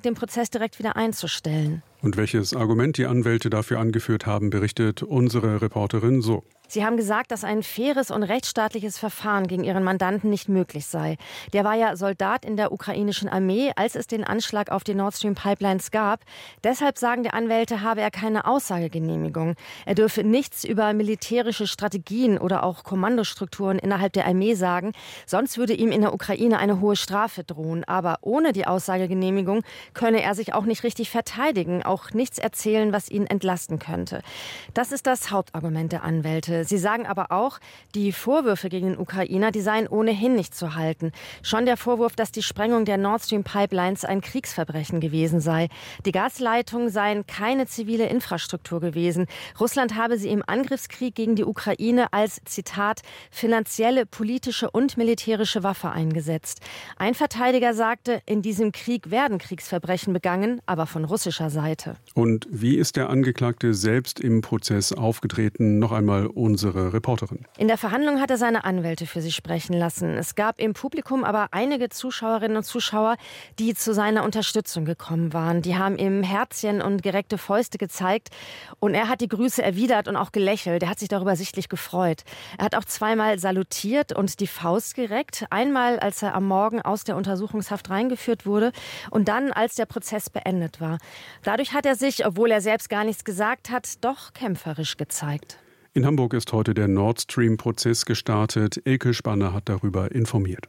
den Prozess direkt wieder einzustellen. Und welches Argument die Anwälte dafür angeführt haben, berichtet unsere Reporterin so. Sie haben gesagt, dass ein faires und rechtsstaatliches Verfahren gegen ihren Mandanten nicht möglich sei. Der war ja Soldat in der ukrainischen Armee, als es den Anschlag auf die Nord Stream Pipelines gab. Deshalb sagen die Anwälte, habe er keine Aussagegenehmigung. Er dürfe nichts über militärische Strategien oder auch Kommandostrukturen innerhalb der Armee sagen. Sonst würde ihm in der Ukraine eine hohe Strafe drohen. Aber ohne die Aussagegenehmigung könne er sich auch nicht richtig verteidigen, auch nichts erzählen, was ihn entlasten könnte. Das ist das Hauptargument der Anwälte. Sie sagen aber auch, die Vorwürfe gegen den Ukrainer, die seien ohnehin nicht zu halten. Schon der Vorwurf, dass die Sprengung der Nord Stream Pipelines ein Kriegsverbrechen gewesen sei. Die Gasleitungen seien keine zivile Infrastruktur gewesen. Russland habe sie im Angriffskrieg gegen die Ukraine als, Zitat, finanzielle, politische und militärische Waffe eingesetzt. Ein Verteidiger sagte, in diesem Krieg werden Kriegsverbrechen begangen, aber von russischer Seite. Und wie ist der Angeklagte selbst im Prozess aufgetreten? Noch einmal unsere Reporterin. In der Verhandlung hat er seine Anwälte für sich sprechen lassen. Es gab im Publikum aber einige Zuschauerinnen und Zuschauer, die zu seiner Unterstützung gekommen waren. Die haben ihm Herzchen und gereckte Fäuste gezeigt und er hat die Grüße erwidert und auch gelächelt. Er hat sich darüber sichtlich gefreut. Er hat auch zweimal salutiert und die Faust gereckt. Einmal, als er am Morgen aus der Untersuchungshaft reingeführt wurde und dann, als der Prozess beendet war. Dadurch hat er sich, obwohl er selbst gar nichts gesagt hat, doch kämpferisch gezeigt. In Hamburg ist heute der Nord Stream-Prozess gestartet. Elke Spanner hat darüber informiert.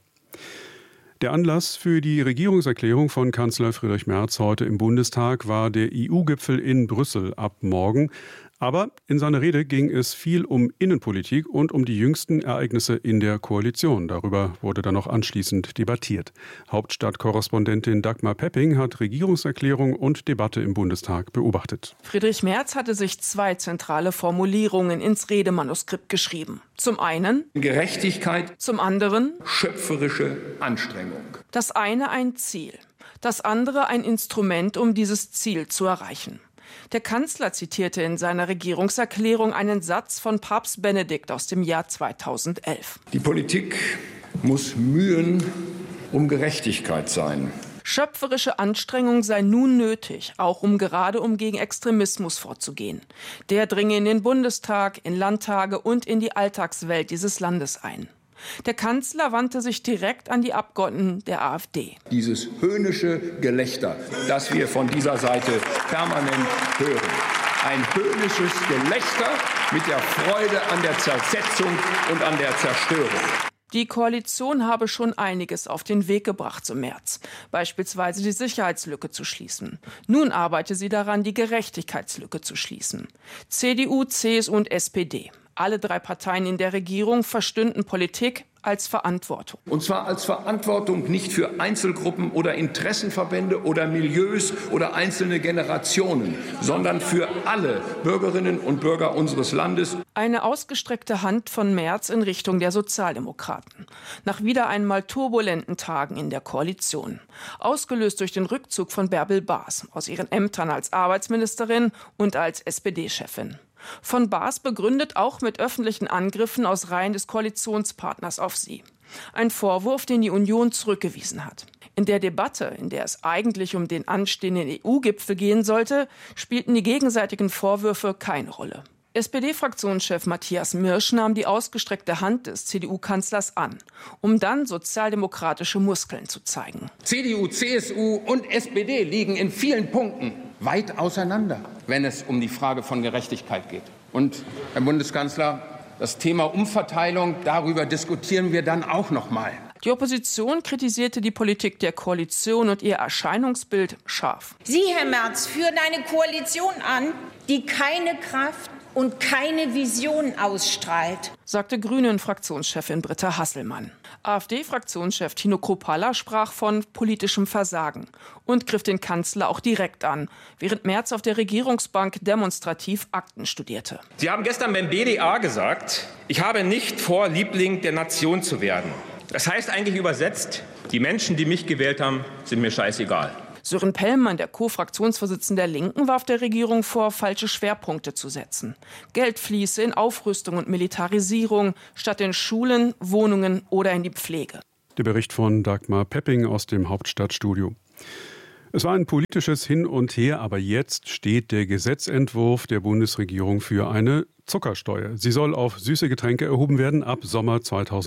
Der Anlass für die Regierungserklärung von Kanzler Friedrich Merz heute im Bundestag war der EU-Gipfel in Brüssel ab morgen. Aber in seiner Rede ging es viel um Innenpolitik und um die jüngsten Ereignisse in der Koalition. Darüber wurde dann noch anschließend debattiert. Hauptstadtkorrespondentin Dagmar Pepping hat Regierungserklärung und Debatte im Bundestag beobachtet. Friedrich Merz hatte sich zwei zentrale Formulierungen ins Redemanuskript geschrieben. Zum einen Gerechtigkeit, zum anderen schöpferische Anstrengung. Das eine ein Ziel, das andere ein Instrument, um dieses Ziel zu erreichen. Der Kanzler zitierte in seiner Regierungserklärung einen Satz von Papst Benedikt aus dem Jahr 2011. Die Politik muss Mühen um Gerechtigkeit sein. Schöpferische Anstrengung sei nun nötig, auch um gegen Extremismus vorzugehen. Der dringe in den Bundestag, in Landtage und in die Alltagswelt dieses Landes ein. Der Kanzler wandte sich direkt an die Abgeordneten der AfD. Dieses höhnische Gelächter, das wir von dieser Seite permanent hören. Ein höhnisches Gelächter mit der Freude an der Zersetzung und an der Zerstörung. Die Koalition habe schon einiges auf den Weg gebracht zum März, beispielsweise die Sicherheitslücke zu schließen. Nun arbeite sie daran, die Gerechtigkeitslücke zu schließen. CDU, CSU und SPD. Alle drei Parteien in der Regierung verstünden Politik als Verantwortung. Und zwar als Verantwortung nicht für Einzelgruppen oder Interessenverbände oder Milieus oder einzelne Generationen, sondern für alle Bürgerinnen und Bürger unseres Landes. Eine ausgestreckte Hand von Merz in Richtung der Sozialdemokraten. Nach wieder einmal turbulenten Tagen in der Koalition. Ausgelöst durch den Rückzug von Bärbel Baas aus ihren Ämtern als Arbeitsministerin und als SPD-Chefin. Von Baas begründet auch mit öffentlichen Angriffen aus Reihen des Koalitionspartners auf sie. Ein Vorwurf, den die Union zurückgewiesen hat. In der Debatte, in der es eigentlich um den anstehenden EU-Gipfel gehen sollte, spielten die gegenseitigen Vorwürfe keine Rolle. SPD-Fraktionschef Matthias Mirsch nahm die ausgestreckte Hand des CDU-Kanzlers an, um dann sozialdemokratische Muskeln zu zeigen. CDU, CSU und SPD liegen in vielen Punkten weit auseinander, wenn es um die Frage von Gerechtigkeit geht. Und, Herr Bundeskanzler, das Thema Umverteilung, darüber diskutieren wir dann auch noch mal. Die Opposition kritisierte die Politik der Koalition und ihr Erscheinungsbild scharf. Sie, Herr Merz, führen eine Koalition an, die keine Kraft und keine Vision ausstrahlt, sagte Grünen-Fraktionschefin Britta Hasselmann. AfD-Fraktionschef Tino Kruppalla sprach von politischem Versagen und griff den Kanzler auch direkt an, während Merz auf der Regierungsbank demonstrativ Akten studierte. Sie haben gestern beim BDA gesagt, ich habe nicht vor, Liebling der Nation zu werden. Das heißt eigentlich übersetzt, die Menschen, die mich gewählt haben, sind mir scheißegal. Sören Pellmann, der Co-Fraktionsvorsitzende der Linken, warf der Regierung vor, falsche Schwerpunkte zu setzen. Geld fließe in Aufrüstung und Militarisierung statt in Schulen, Wohnungen oder in die Pflege. Der Bericht von Dagmar Pepping aus dem Hauptstadtstudio. Es war ein politisches Hin und Her, aber jetzt steht der Gesetzentwurf der Bundesregierung für eine Zuckersteuer. Sie soll auf süße Getränke erhoben werden ab Sommer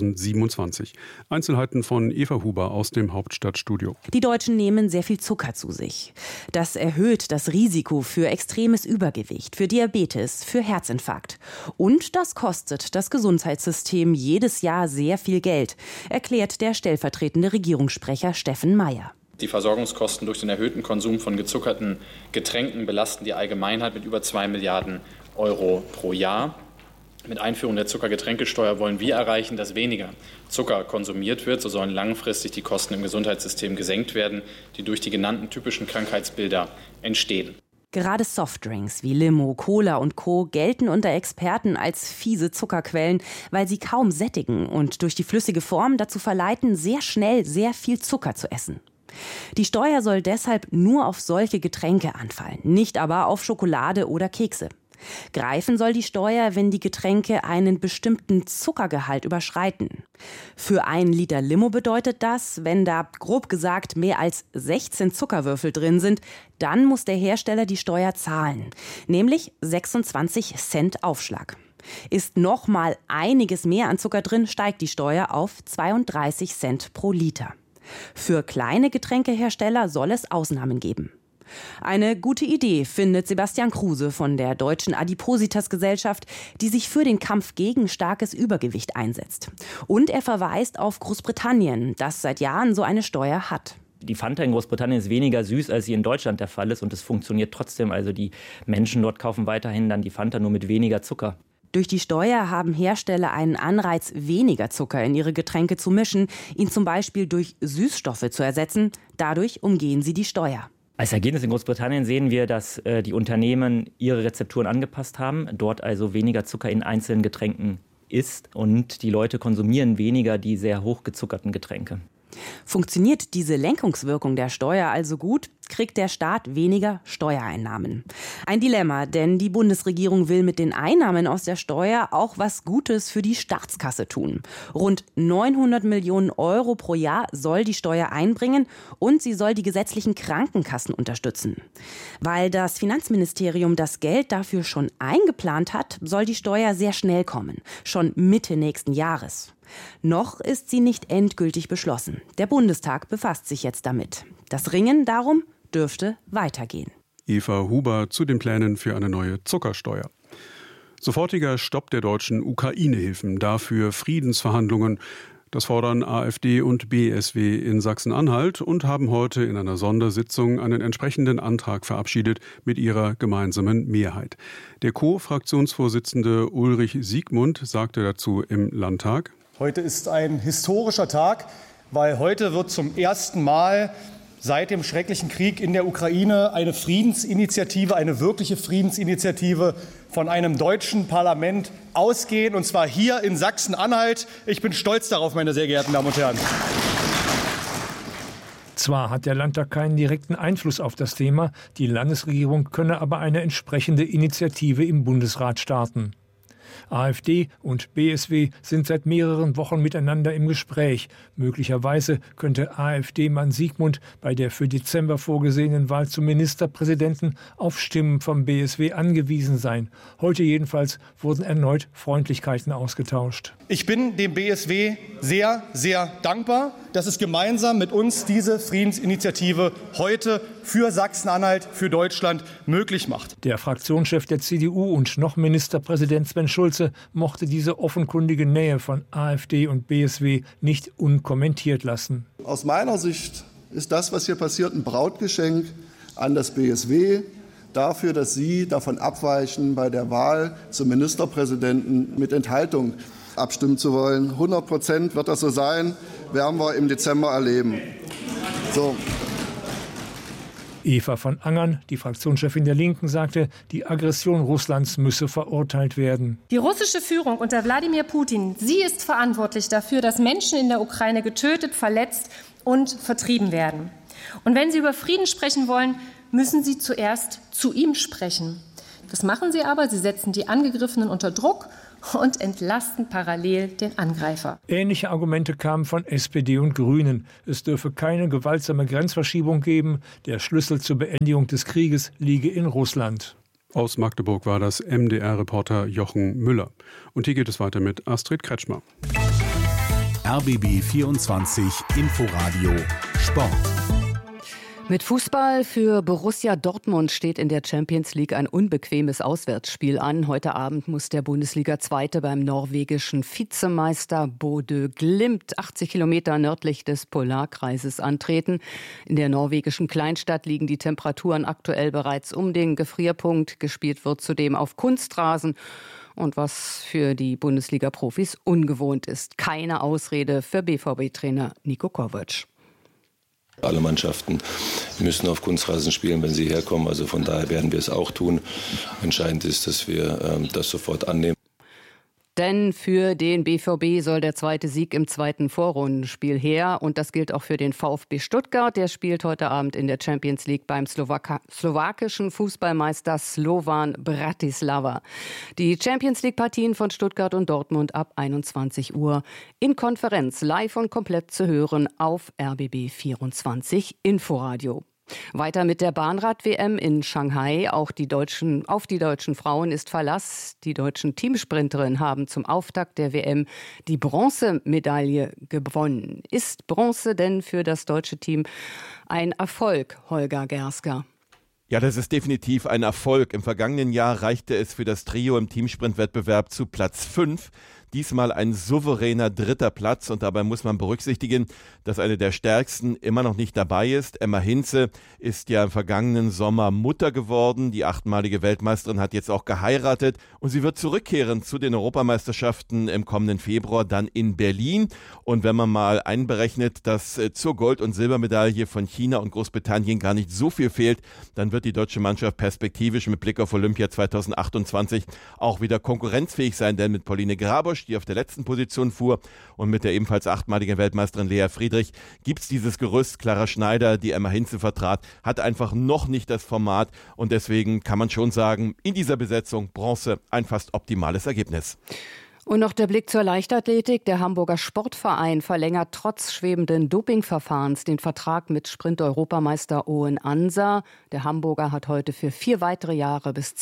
2027. Einzelheiten von Eva Huber aus dem Hauptstadtstudio. Die Deutschen nehmen sehr viel Zucker zu sich. Das erhöht das Risiko für extremes Übergewicht, für Diabetes, für Herzinfarkt. Und das kostet das Gesundheitssystem jedes Jahr sehr viel Geld, erklärt der stellvertretende Regierungssprecher Steffen Mayer. Die Versorgungskosten durch den erhöhten Konsum von gezuckerten Getränken belasten die Allgemeinheit mit über 2 Milliarden Euro pro Jahr. Mit Einführung der Zuckergetränkesteuer wollen wir erreichen, dass weniger Zucker konsumiert wird. So sollen langfristig die Kosten im Gesundheitssystem gesenkt werden, die durch die genannten typischen Krankheitsbilder entstehen. Gerade Softdrinks wie Limo, Cola und Co. gelten unter Experten als fiese Zuckerquellen, weil sie kaum sättigen und durch die flüssige Form dazu verleiten, sehr schnell sehr viel Zucker zu essen. Die Steuer soll deshalb nur auf solche Getränke anfallen, nicht aber auf Schokolade oder Kekse. Greifen soll die Steuer, wenn die Getränke einen bestimmten Zuckergehalt überschreiten. Für 1 Liter Limo bedeutet das, wenn da grob gesagt mehr als 16 Zuckerwürfel drin sind, dann muss der Hersteller die Steuer zahlen, nämlich 26 Cent Aufschlag. Ist noch mal einiges mehr an Zucker drin, steigt die Steuer auf 32 Cent pro Liter. Für kleine Getränkehersteller soll es Ausnahmen geben. Eine gute Idee findet Sebastian Kruse von der Deutschen Adipositas-Gesellschaft, die sich für den Kampf gegen starkes Übergewicht einsetzt. Und er verweist auf Großbritannien, das seit Jahren so eine Steuer hat. Die Fanta in Großbritannien ist weniger süß, als sie in Deutschland der Fall ist. Und es funktioniert trotzdem. Also die Menschen dort kaufen weiterhin dann die Fanta nur mit weniger Zucker. Durch die Steuer haben Hersteller einen Anreiz, weniger Zucker in ihre Getränke zu mischen, ihn zum Beispiel durch Süßstoffe zu ersetzen. Dadurch umgehen sie die Steuer. Als Ergebnis in Großbritannien sehen wir, dass die Unternehmen ihre Rezepturen angepasst haben, dort also weniger Zucker in einzelnen Getränken ist und die Leute konsumieren weniger die sehr hochgezuckerten Getränke. Funktioniert diese Lenkungswirkung der Steuer also gut, kriegt der Staat weniger Steuereinnahmen. Ein Dilemma, denn die Bundesregierung will mit den Einnahmen aus der Steuer auch was Gutes für die Staatskasse tun. Rund 900 Millionen Euro pro Jahr soll die Steuer einbringen und sie soll die gesetzlichen Krankenkassen unterstützen. Weil das Finanzministerium das Geld dafür schon eingeplant hat, soll die Steuer sehr schnell kommen, schon Mitte nächsten Jahres. Noch ist sie nicht endgültig beschlossen. Der Bundestag befasst sich jetzt damit. Das Ringen darum dürfte weitergehen. Eva Huber zu den Plänen für eine neue Zuckersteuer. Sofortiger Stopp der deutschen Ukraine-Hilfen, dafür Friedensverhandlungen. Das fordern AfD und BSW in Sachsen-Anhalt und haben heute in einer Sondersitzung einen entsprechenden Antrag verabschiedet mit ihrer gemeinsamen Mehrheit. Der Co-Fraktionsvorsitzende Ulrich Siegmund sagte dazu im Landtag: Heute ist ein historischer Tag, weil heute wird zum ersten Mal seit dem schrecklichen Krieg in der Ukraine eine Friedensinitiative, eine wirkliche Friedensinitiative von einem deutschen Parlament ausgehen, und zwar hier in Sachsen-Anhalt. Ich bin stolz darauf, meine sehr geehrten Damen und Herren. Zwar hat der Landtag keinen direkten Einfluss auf das Thema, die Landesregierung könne aber eine entsprechende Initiative im Bundesrat starten. AfD und BSW sind seit mehreren Wochen miteinander im Gespräch. Möglicherweise könnte AfD-Mann Siegmund bei der für Dezember vorgesehenen Wahl zum Ministerpräsidenten auf Stimmen vom BSW angewiesen sein. Heute jedenfalls wurden erneut Freundlichkeiten ausgetauscht. Ich bin dem BSW sehr, sehr dankbar, dass es gemeinsam mit uns diese Friedensinitiative heute für Sachsen-Anhalt, für Deutschland möglich macht. Der Fraktionschef der CDU und noch Ministerpräsident Sven Schulze mochte diese offenkundige Nähe von AfD und BSW nicht unkommentiert lassen. Aus meiner Sicht ist das, was hier passiert, ein Brautgeschenk an das BSW dafür, dass Sie davon abweichen, bei der Wahl zum Ministerpräsidenten mit Enthaltung abstimmen zu wollen. 100% wird das so sein, werden wir im Dezember erleben. So. Eva von Angern, die Fraktionschefin der Linken, sagte, die Aggression Russlands müsse verurteilt werden. Die russische Führung unter Wladimir Putin, sie ist verantwortlich dafür, dass Menschen in der Ukraine getötet, verletzt und vertrieben werden. Und wenn Sie über Frieden sprechen wollen, müssen Sie zuerst zu ihm sprechen. Das machen Sie aber. Sie setzen die Angegriffenen unter Druck und entlasten parallel den Angreifer. Ähnliche Argumente kamen von SPD und Grünen. Es dürfe keine gewaltsame Grenzverschiebung geben. Der Schlüssel zur Beendigung des Krieges liege in Russland. Aus Magdeburg war das MDR-Reporter Jochen Müller. Und hier geht es weiter mit Astrid Kretschmer. RBB 24 Inforadio Sport. Mit Fußball für Borussia Dortmund steht in der Champions League ein unbequemes Auswärtsspiel an. Heute Abend muss der Bundesliga-Zweite beim norwegischen Vizemeister Bodø Glimt 80 Kilometer nördlich des Polarkreises antreten. In der norwegischen Kleinstadt liegen die Temperaturen aktuell bereits um den Gefrierpunkt. Gespielt wird zudem auf Kunstrasen. Und was für die Bundesliga-Profis ungewohnt ist. Keine Ausrede für BVB-Trainer Niko Kovac. Alle Mannschaften müssen auf Kunstrasen spielen, wenn sie herkommen. Also von daher werden wir es auch tun. Entscheidend ist, dass wir das sofort annehmen. Denn für den BVB soll der zweite Sieg im zweiten Vorrundenspiel her. Und das gilt auch für den VfB Stuttgart. Der spielt heute Abend in der Champions League beim slowakischen Fußballmeister Slovan Bratislava. Die Champions League-Partien von Stuttgart und Dortmund ab 21 Uhr in Konferenz live und komplett zu hören auf RBB 24 Inforadio. Weiter mit der Bahnrad-WM in Shanghai. Auf die deutschen Frauen ist Verlass. Die deutschen Teamsprinterinnen haben zum Auftakt der WM die Bronzemedaille gewonnen. Ist Bronze denn für das deutsche Team ein Erfolg, Holger Gersker? Ja, das ist definitiv ein Erfolg. Im vergangenen Jahr reichte es für das Trio im Teamsprintwettbewerb zu Platz 5. Diesmal ein souveräner 3. Platz und dabei muss man berücksichtigen, dass eine der stärksten immer noch nicht dabei ist. Emma Hinze ist ja im vergangenen Sommer Mutter geworden. Die 8-malige Weltmeisterin hat jetzt auch geheiratet und sie wird zurückkehren zu den Europameisterschaften im kommenden Februar dann in Berlin. Und wenn man mal einberechnet, dass zur Gold- und Silbermedaille von China und Großbritannien gar nicht so viel fehlt, dann wird die deutsche Mannschaft perspektivisch mit Blick auf Olympia 2028 auch wieder konkurrenzfähig sein, denn mit Pauline Grabosch, die auf der letzten Position fuhr, und mit der ebenfalls 8-maligen Weltmeisterin Lea Friedrich gibt's dieses Gerüst. Clara Schneider, die Emma Hinze vertrat, hat einfach noch nicht das Format und deswegen kann man schon sagen, in dieser Besetzung Bronze ein fast optimales Ergebnis. Und noch der Blick zur Leichtathletik. Der Hamburger Sportverein verlängert trotz schwebenden Dopingverfahrens den Vertrag mit Sprint-Europameister Owen Ansa. Der Hamburger hat heute für 4 weitere Jahre bis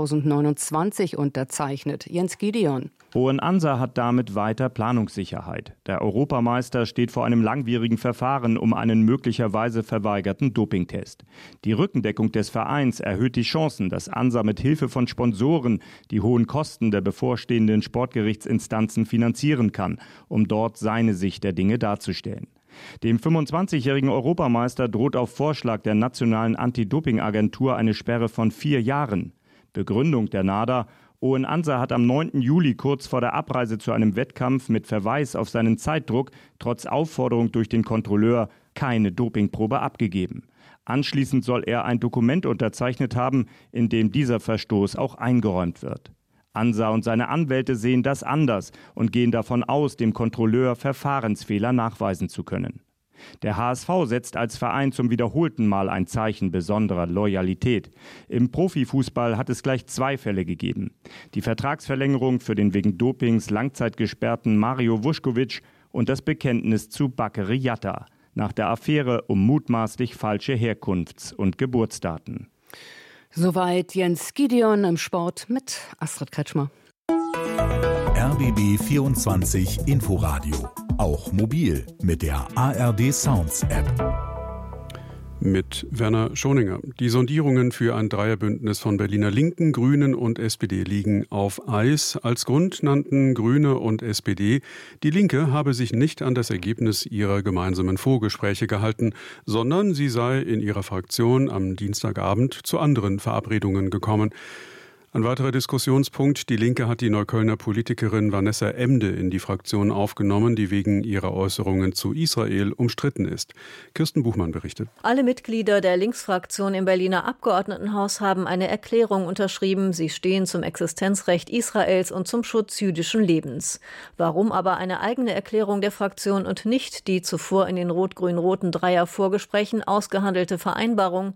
2029 unterzeichnet. Jens Gideon. Owen Ansa hat damit weiter Planungssicherheit. Der Europameister steht vor einem langwierigen Verfahren um einen möglicherweise verweigerten Dopingtest. Die Rückendeckung des Vereins erhöht die Chancen, dass Ansa mit Hilfe von Sponsoren die hohen Kosten der bevorstehenden Sportgerichtsinstanzen finanzieren kann, um dort seine Sicht der Dinge darzustellen. Dem 25-jährigen Europameister droht auf Vorschlag der nationalen Anti-Doping-Agentur eine Sperre von 4 Jahren. Begründung der NADA: Owen Ansa hat am 9. Juli kurz vor der Abreise zu einem Wettkampf mit Verweis auf seinen Zeitdruck trotz Aufforderung durch den Kontrolleur keine Dopingprobe abgegeben. Anschließend soll er ein Dokument unterzeichnet haben, in dem dieser Verstoß auch eingeräumt wird. Ansa und seine Anwälte sehen das anders und gehen davon aus, dem Kontrolleur Verfahrensfehler nachweisen zu können. Der HSV setzt als Verein zum wiederholten Mal ein Zeichen besonderer Loyalität. Im Profifußball hat es gleich 2 Fälle gegeben. Die Vertragsverlängerung für den wegen Dopings langzeitgesperrten Mario Vuskovic und das Bekenntnis zu Bakary Yatta nach der Affäre um mutmaßlich falsche Herkunfts- und Geburtsdaten. Soweit Jens Gideon im Sport mit Astrid Kretschmer. RBB 24 Inforadio. Auch mobil mit der ARD Sounds App. Mit Werner Schoninger. Die Sondierungen für ein Dreierbündnis von Berliner Linken, Grünen und SPD liegen auf Eis. Als Grund nannten Grüne und SPD, die Linke habe sich nicht an das Ergebnis ihrer gemeinsamen Vorgespräche gehalten, sondern sie sei in ihrer Fraktion am Dienstagabend zu anderen Verabredungen gekommen. Ein weiterer Diskussionspunkt: Die Linke hat die Neuköllner Politikerin Vanessa Emde in die Fraktion aufgenommen, die wegen ihrer Äußerungen zu Israel umstritten ist. Kirsten Buchmann berichtet. Alle Mitglieder der Linksfraktion im Berliner Abgeordnetenhaus haben eine Erklärung unterschrieben. Sie stehen zum Existenzrecht Israels und zum Schutz jüdischen Lebens. Warum aber eine eigene Erklärung der Fraktion und nicht die zuvor in den rot-grün-roten Dreier-Vorgesprächen ausgehandelte Vereinbarung?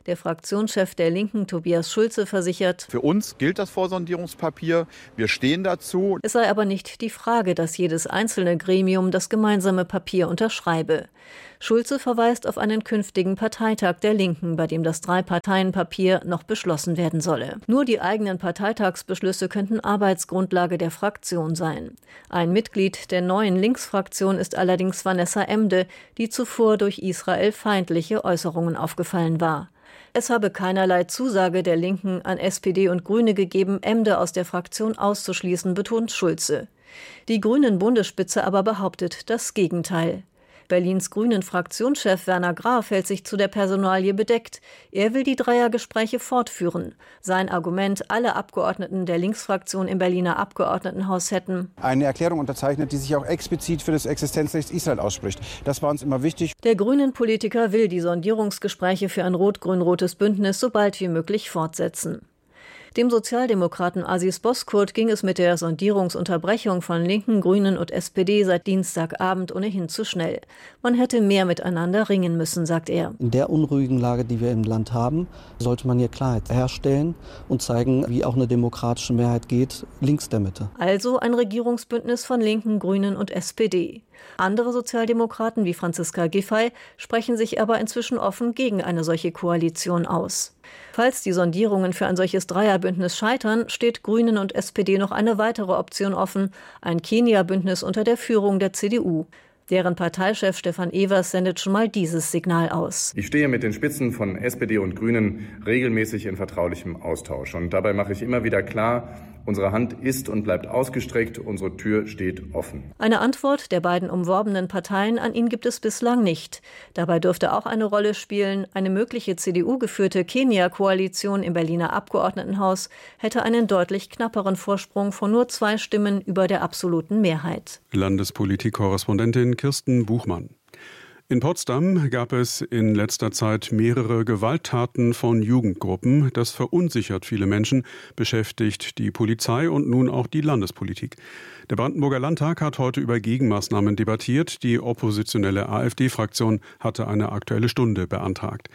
Der Fraktionschef der Linken, Tobias Schulze, versichert: Für uns gilt das Vorsondierungspapier. Wir stehen dazu. Es sei aber nicht die Frage, dass jedes einzelne Gremium das gemeinsame Papier unterschreibe. Schulze verweist auf einen künftigen Parteitag der Linken, bei dem das 3-Parteien-Papier noch beschlossen werden solle. Nur die eigenen Parteitagsbeschlüsse könnten Arbeitsgrundlage der Fraktion sein. Ein Mitglied der neuen Linksfraktion ist allerdings Vanessa Emde, die zuvor durch israelfeindliche Äußerungen aufgefallen war. Es habe keinerlei Zusage der Linken an SPD und Grüne gegeben, Emde aus der Fraktion auszuschließen, betont Schulze. Die Grünen-Bundesspitze aber behauptet das Gegenteil. Berlins Grünen-Fraktionschef Werner Graf hält sich zu der Personalie bedeckt. Er will die Dreiergespräche fortführen. Sein Argument: alle Abgeordneten der Linksfraktion im Berliner Abgeordnetenhaus hätten eine Erklärung unterzeichnet, die sich auch explizit für das Existenzrecht Israel ausspricht. Das war uns immer wichtig. Der Grünen-Politiker will die Sondierungsgespräche für ein rot-grün-rotes Bündnis so bald wie möglich fortsetzen. Dem Sozialdemokraten Aziz Bozkurt ging es mit der Sondierungsunterbrechung von Linken, Grünen und SPD seit Dienstagabend ohnehin zu schnell. Man hätte mehr miteinander ringen müssen, sagt er. In der unruhigen Lage, die wir im Land haben, sollte man hier Klarheit herstellen und zeigen, wie auch eine demokratische Mehrheit geht, links der Mitte. Also ein Regierungsbündnis von Linken, Grünen und SPD. Andere Sozialdemokraten wie Franziska Giffey sprechen sich aber inzwischen offen gegen eine solche Koalition aus. Falls die Sondierungen für ein solches Dreierbündnis scheitern, steht Grünen und SPD noch eine weitere Option offen: ein Kenia-Bündnis unter der Führung der CDU. Deren Parteichef Stefan Evers sendet schon mal dieses Signal aus. Ich stehe mit den Spitzen von SPD und Grünen regelmäßig in vertraulichem Austausch. Und dabei mache ich immer wieder klar, unsere Hand ist und bleibt ausgestreckt, unsere Tür steht offen. Eine Antwort der beiden umworbenen Parteien an ihn gibt es bislang nicht. Dabei dürfte auch eine Rolle spielen: eine mögliche CDU-geführte Kenia-Koalition im Berliner Abgeordnetenhaus hätte einen deutlich knapperen Vorsprung von nur 2 Stimmen über der absoluten Mehrheit. Landespolitik-Korrespondentin Kirsten Buchmann. In Potsdam gab es in letzter Zeit mehrere Gewalttaten von Jugendgruppen. Das verunsichert viele Menschen, beschäftigt die Polizei und nun auch die Landespolitik. Der Brandenburger Landtag hat heute über Gegenmaßnahmen debattiert. Die oppositionelle AfD-Fraktion hatte eine Aktuelle Stunde beantragt.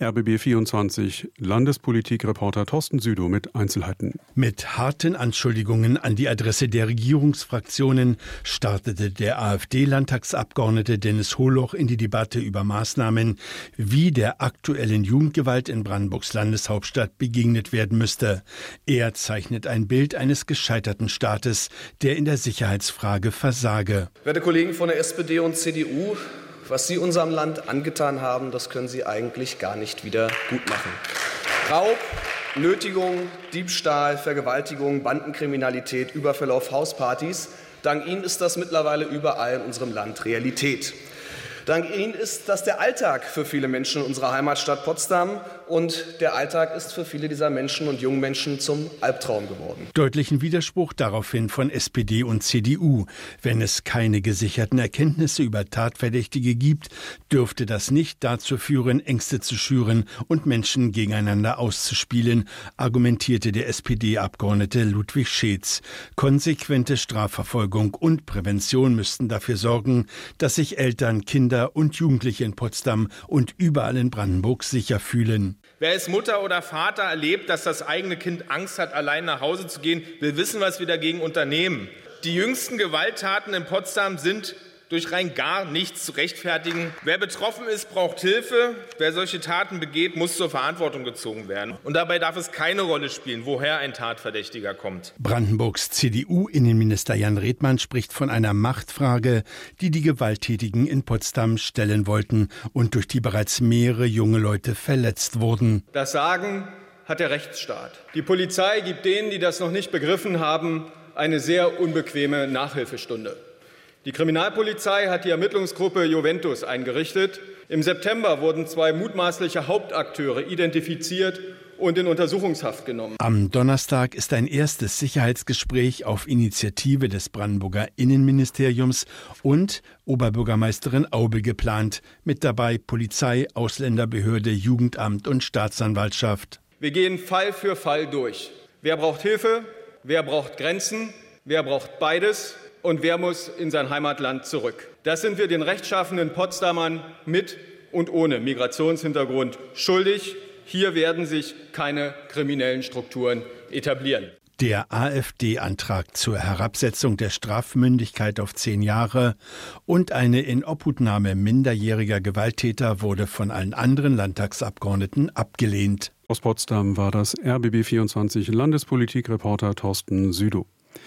RBB24 Landespolitik-Reporter Thorsten Südow mit Einzelheiten. Mit harten Anschuldigungen an die Adresse der Regierungsfraktionen startete der AfD-Landtagsabgeordnete Dennis Holoch in die Debatte über Maßnahmen, wie der aktuellen Jugendgewalt in Brandenburgs Landeshauptstadt begegnet werden müsste. Er zeichnet ein Bild eines gescheiterten Staates, der in der Sicherheitsfrage versage. Werte Kollegen von der SPD und CDU, was Sie unserem Land angetan haben, das können Sie eigentlich gar nicht wieder gut machen. Raub, Nötigung, Diebstahl, Vergewaltigung, Bandenkriminalität, Überfälle auf Hauspartys. Dank Ihnen ist das mittlerweile überall in unserem Land Realität. Dank Ihnen ist das der Alltag für viele Menschen in unserer Heimatstadt Potsdam, und der Alltag ist für viele dieser Menschen und jungen Menschen zum Albtraum geworden. Deutlichen Widerspruch daraufhin von SPD und CDU. Wenn es keine gesicherten Erkenntnisse über Tatverdächtige gibt, dürfte das nicht dazu führen, Ängste zu schüren und Menschen gegeneinander auszuspielen, argumentierte der SPD-Abgeordnete Ludwig Scheetz. Konsequente Strafverfolgung und Prävention müssten dafür sorgen, dass sich Eltern, Kinder und Jugendliche in Potsdam und überall in Brandenburg sicher fühlen. Wer als Mutter oder Vater erlebt, dass das eigene Kind Angst hat, allein nach Hause zu gehen, will wissen, was wir dagegen unternehmen. Die jüngsten Gewalttaten in Potsdam sind durch rein gar nichts zu rechtfertigen. Wer betroffen ist, braucht Hilfe. Wer solche Taten begeht, muss zur Verantwortung gezogen werden. Und dabei darf es keine Rolle spielen, woher ein Tatverdächtiger kommt. Brandenburgs CDU-Innenminister Jan Redmann spricht von einer Machtfrage, die die Gewalttätigen in Potsdam stellen wollten und durch die bereits mehrere junge Leute verletzt wurden. Das Sagen hat der Rechtsstaat. Die Polizei gibt denen, die das noch nicht begriffen haben, eine sehr unbequeme Nachhilfestunde. Die Kriminalpolizei hat die Ermittlungsgruppe Juventus eingerichtet. Im September wurden 2 mutmaßliche Hauptakteure identifiziert und in Untersuchungshaft genommen. Am Donnerstag ist ein erstes Sicherheitsgespräch auf Initiative des Brandenburger Innenministeriums und Oberbürgermeisterin Aube geplant. Mit dabei Polizei, Ausländerbehörde, Jugendamt und Staatsanwaltschaft. Wir gehen Fall für Fall durch. Wer braucht Hilfe? Wer braucht Grenzen? Wer braucht beides? Und wer muss in sein Heimatland zurück? Das sind wir den rechtschaffenden Potsdamern mit und ohne Migrationshintergrund schuldig. Hier werden sich keine kriminellen Strukturen etablieren. Der AfD-Antrag zur Herabsetzung der Strafmündigkeit auf 10 Jahre und eine Inobhutnahme minderjähriger Gewalttäter wurde von allen anderen Landtagsabgeordneten abgelehnt. Aus Potsdam war das RBB24 Landespolitikreporter Thorsten Südow.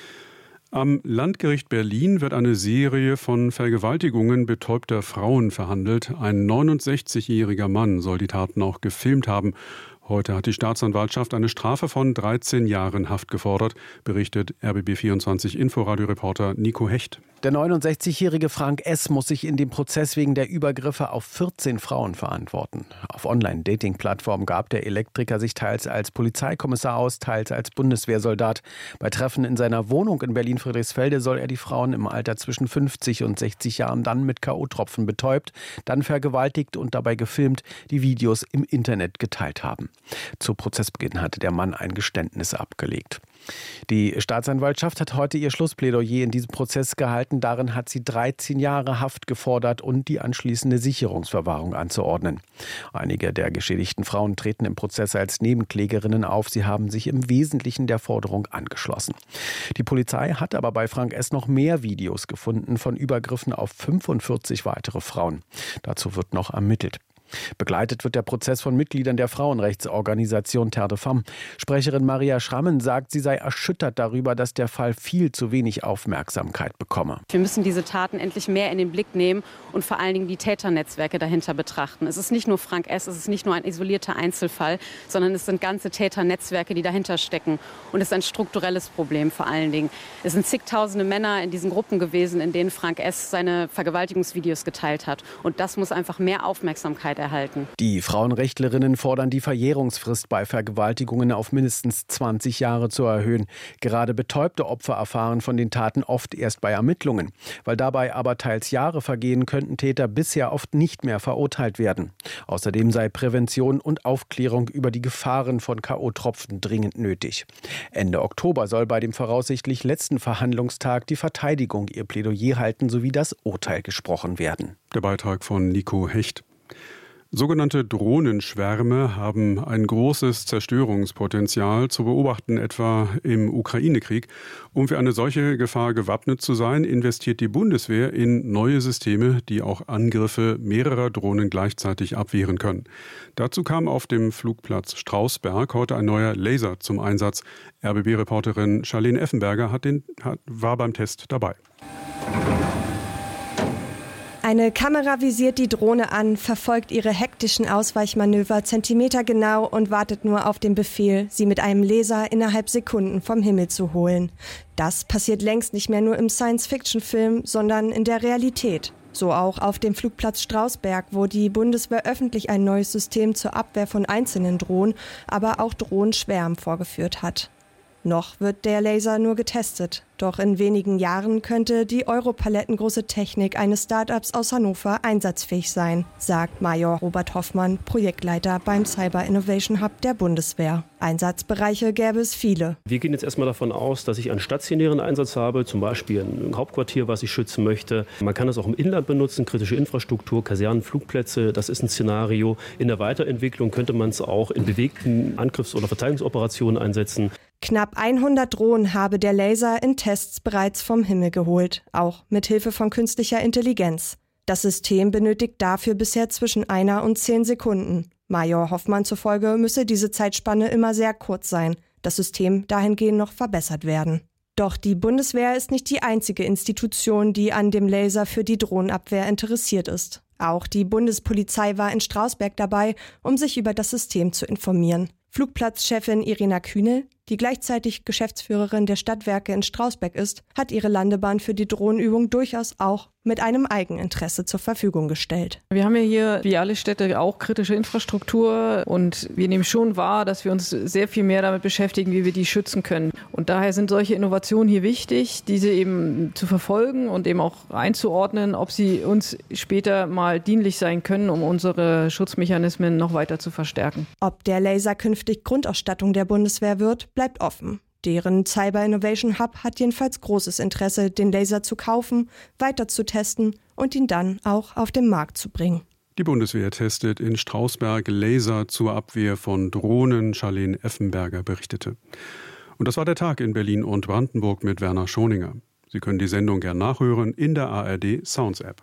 Am Landgericht Berlin wird eine Serie von Vergewaltigungen betäubter Frauen verhandelt. Ein 69-jähriger Mann soll die Taten auch gefilmt haben. Heute hat die Staatsanwaltschaft eine Strafe von 13 Jahren Haft gefordert, berichtet RBB24 Inforadio-Reporter Nico Hecht. Der 69-jährige Frank S. muss sich in dem Prozess wegen der Übergriffe auf 14 Frauen verantworten. Auf Online-Dating-Plattformen gab der Elektriker sich teils als Polizeikommissar aus, teils als Bundeswehrsoldat. Bei Treffen in seiner Wohnung in Berlin-Friedrichsfelde soll er die Frauen im Alter zwischen 50 und 60 Jahren dann mit K.O.-Tropfen betäubt, dann vergewaltigt und dabei gefilmt, die Videos im Internet geteilt haben. Zu Prozessbeginn hatte der Mann ein Geständnis abgelegt. Die Staatsanwaltschaft hat heute ihr Schlussplädoyer in diesem Prozess gehalten. Darin hat sie 13 Jahre Haft gefordert und die anschließende Sicherungsverwahrung anzuordnen. Einige der geschädigten Frauen treten im Prozess als Nebenklägerinnen auf. Sie haben sich im Wesentlichen der Forderung angeschlossen. Die Polizei hat aber bei Frank S. noch mehr Videos gefunden von Übergriffen auf 45 weitere Frauen. Dazu wird noch ermittelt. Begleitet wird der Prozess von Mitgliedern der Frauenrechtsorganisation Terre de Femmes. Sprecherin Maria Schrammen sagt, sie sei erschüttert darüber, dass der Fall viel zu wenig Aufmerksamkeit bekomme. Wir müssen diese Taten endlich mehr in den Blick nehmen und vor allen Dingen die Täternetzwerke dahinter betrachten. Es ist nicht nur Frank S., es ist nicht nur ein isolierter Einzelfall, sondern es sind ganze Täternetzwerke, die dahinter stecken. Und es ist ein strukturelles Problem vor allen Dingen. Es sind zigtausende Männer in diesen Gruppen gewesen, in denen Frank S. seine Vergewaltigungsvideos geteilt hat. Und das muss einfach mehr Aufmerksamkeit erhalten. Die Frauenrechtlerinnen fordern, die Verjährungsfrist bei Vergewaltigungen auf mindestens 20 Jahre zu erhöhen. Gerade betäubte Opfer erfahren von den Taten oft erst bei Ermittlungen. Weil dabei aber teils Jahre vergehen, könnten Täter bisher oft nicht mehr verurteilt werden. Außerdem sei Prävention und Aufklärung über die Gefahren von K.O.-Tropfen dringend nötig. Ende Oktober soll bei dem voraussichtlich letzten Verhandlungstag die Verteidigung ihr Plädoyer halten sowie das Urteil gesprochen werden. Der Beitrag von Nico Hecht. Sogenannte Drohnenschwärme haben ein großes Zerstörungspotenzial zu beobachten, etwa im Ukraine-Krieg. Um für eine solche Gefahr gewappnet zu sein, investiert die Bundeswehr in neue Systeme, die auch Angriffe mehrerer Drohnen gleichzeitig abwehren können. Dazu kam auf dem Flugplatz Strausberg heute ein neuer Laser zum Einsatz. RBB-Reporterin Charlene Effenberger war beim Test dabei. Eine Kamera visiert die Drohne an, verfolgt ihre hektischen Ausweichmanöver zentimetergenau und wartet nur auf den Befehl, sie mit einem Laser innerhalb Sekunden vom Himmel zu holen. Das passiert längst nicht mehr nur im Science-Fiction-Film, sondern in der Realität. So auch auf dem Flugplatz Strausberg, wo die Bundeswehr öffentlich ein neues System zur Abwehr von einzelnen Drohnen, aber auch Drohnenschwärmen vorgeführt hat. Noch wird der Laser nur getestet. Doch in wenigen Jahren könnte die europalettengroße Technik eines Start-ups aus Hannover einsatzfähig sein, sagt Major Robert Hoffmann, Projektleiter beim Cyber Innovation Hub der Bundeswehr. Einsatzbereiche gäbe es viele. Wir gehen jetzt erstmal davon aus, dass ich einen stationären Einsatz habe, zum Beispiel ein Hauptquartier, was ich schützen möchte. Man kann das auch im Inland benutzen, kritische Infrastruktur, Kasernen, Flugplätze, das ist ein Szenario. In der Weiterentwicklung könnte man es auch in bewegten Angriffs- oder Verteidigungsoperationen einsetzen. Knapp 100 Drohnen habe der Laser in Tests bereits vom Himmel geholt, auch mit Hilfe von künstlicher Intelligenz. Das System benötigt dafür bisher zwischen 1 und 10 Sekunden. Major Hoffmann zufolge müsse diese Zeitspanne immer sehr kurz sein, das System dahingehend noch verbessert werden. Doch die Bundeswehr ist nicht die einzige Institution, die an dem Laser für die Drohnenabwehr interessiert ist. Auch die Bundespolizei war in Strausberg dabei, um sich über das System zu informieren. Flugplatzchefin Irina Kühnel, die gleichzeitig Geschäftsführerin der Stadtwerke in Strausberg ist, hat ihre Landebahn für die Drohnenübung durchaus auch mit einem Eigeninteresse zur Verfügung gestellt. Wir haben ja hier, wie alle Städte, auch kritische Infrastruktur und wir nehmen schon wahr, dass wir uns sehr viel mehr damit beschäftigen, wie wir die schützen können. Und daher sind solche Innovationen hier wichtig, diese eben zu verfolgen und eben auch einzuordnen, ob sie uns später mal dienlich sein können, um unsere Schutzmechanismen noch weiter zu verstärken. Ob der Laser künftig Grundausstattung der Bundeswehr wird, bleibt offen. Deren Cyber Innovation Hub hat jedenfalls großes Interesse, den Laser zu kaufen, weiter zu testen und ihn dann auch auf den Markt zu bringen. Die Bundeswehr testet in Strausberg Laser zur Abwehr von Drohnen, Charlene Effenberger berichtete. Und das war der Tag in Berlin und Brandenburg mit Werner Schoninger. Sie können die Sendung gern nachhören in der ARD Sounds App.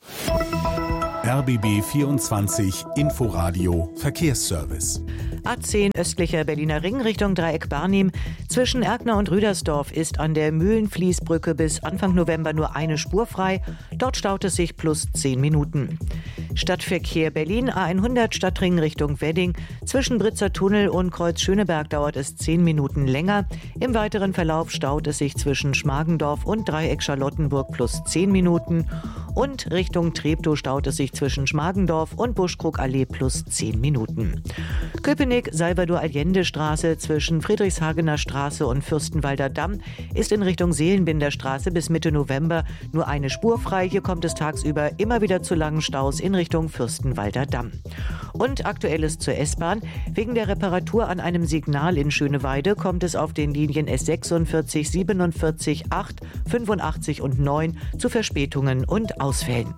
RBB 24 Inforadio Verkehrsservice. A10 östlicher Berliner Ring Richtung Dreieck Barnim. Zwischen Erkner und Rüdersdorf ist an der Mühlenfließbrücke bis Anfang November nur eine Spur frei. Dort staut es sich plus 10 Minuten. Stadtverkehr Berlin A100 Stadtring Richtung Wedding. Zwischen Britzer Tunnel und Kreuz Schöneberg dauert es 10 Minuten länger. Im weiteren Verlauf staut es sich zwischen Schmargendorf und Dreieck Charlottenburg plus 10 Minuten. Und Richtung Treptow staut es sich zwischen Schmargendorf und Buschkrugallee plus 10 Minuten. Köpenick-Salvador-Allende-Straße zwischen Friedrichshagener Straße und Fürstenwalder Damm ist in Richtung Seelenbinder Straße bis Mitte November nur eine Spur frei. Hier kommt es tagsüber immer wieder zu langen Staus in Richtung Fürstenwalder Damm. Und Aktuelles zur S-Bahn. Wegen der Reparatur an einem Signal in Schöneweide kommt es auf den Linien S46, 47, 8, 85 und 9 zu Verspätungen und Ausfällen.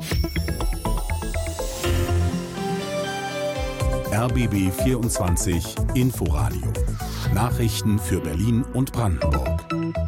RBB 24 Inforadio. Nachrichten für Berlin und Brandenburg.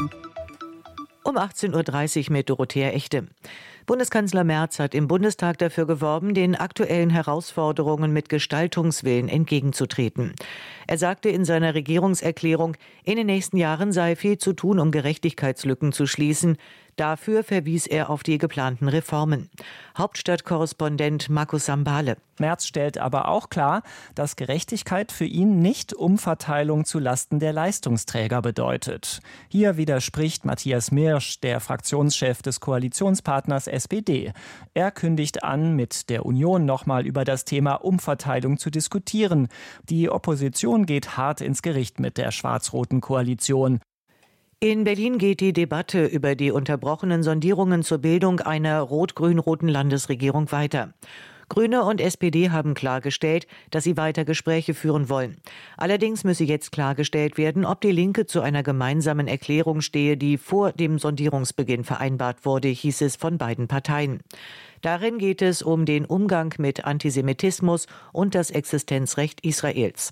Um 18.30 Uhr mit Dorothea Echte. Bundeskanzler Merz hat im Bundestag dafür geworben, den aktuellen Herausforderungen mit Gestaltungswillen entgegenzutreten. Er sagte in seiner Regierungserklärung, in den nächsten Jahren sei viel zu tun, um Gerechtigkeitslücken zu schließen. Dafür verwies er auf die geplanten Reformen. Hauptstadtkorrespondent Markus Sambale. Merz stellt aber auch klar, dass Gerechtigkeit für ihn nicht Umverteilung zulasten der Leistungsträger bedeutet. Hier widerspricht Matthias Mirsch, der Fraktionschef des Koalitionspartners SPD. Er kündigt an, mit der Union nochmal über das Thema Umverteilung zu diskutieren. Die Opposition geht hart ins Gericht mit der schwarz-roten Koalition. In Berlin geht die Debatte über die unterbrochenen Sondierungen zur Bildung einer rot-grün-roten Landesregierung weiter. Grüne und SPD haben klargestellt, dass sie weiter Gespräche führen wollen. Allerdings müsse jetzt klargestellt werden, ob die Linke zu einer gemeinsamen Erklärung stehe, die vor dem Sondierungsbeginn vereinbart wurde, hieß es von beiden Parteien. Darin geht es um den Umgang mit Antisemitismus und das Existenzrecht Israels.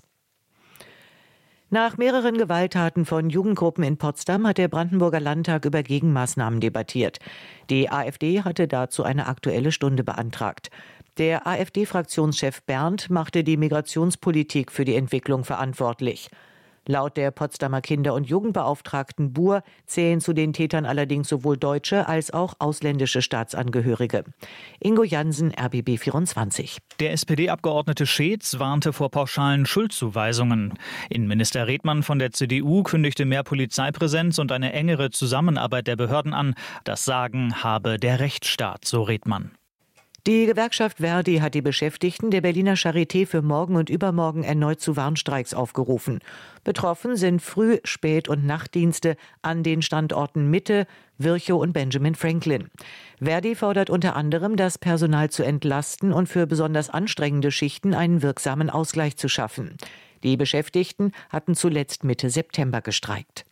Nach mehreren Gewalttaten von Jugendgruppen in Potsdam hat der Brandenburger Landtag über Gegenmaßnahmen debattiert. Die AfD hatte dazu eine Aktuelle Stunde beantragt. Der AfD-Fraktionschef Berndt machte die Migrationspolitik für die Entwicklung verantwortlich. Laut der Potsdamer Kinder- und Jugendbeauftragten Buhr zählen zu den Tätern allerdings sowohl deutsche als auch ausländische Staatsangehörige. Ingo Jansen, RBB 24. Der SPD-Abgeordnete Scheetz warnte vor pauschalen Schuldzuweisungen. Innenminister Redmann von der CDU kündigte mehr Polizeipräsenz und eine engere Zusammenarbeit der Behörden an. Das Sagen habe der Rechtsstaat, so Redmann. Die Gewerkschaft Verdi hat die Beschäftigten der Berliner Charité für morgen und übermorgen erneut zu Warnstreiks aufgerufen. Betroffen sind Früh-, Spät- und Nachtdienste an den Standorten Mitte, Virchow und Benjamin Franklin. Verdi fordert unter anderem, das Personal zu entlasten und für besonders anstrengende Schichten einen wirksamen Ausgleich zu schaffen. Die Beschäftigten hatten zuletzt Mitte September gestreikt.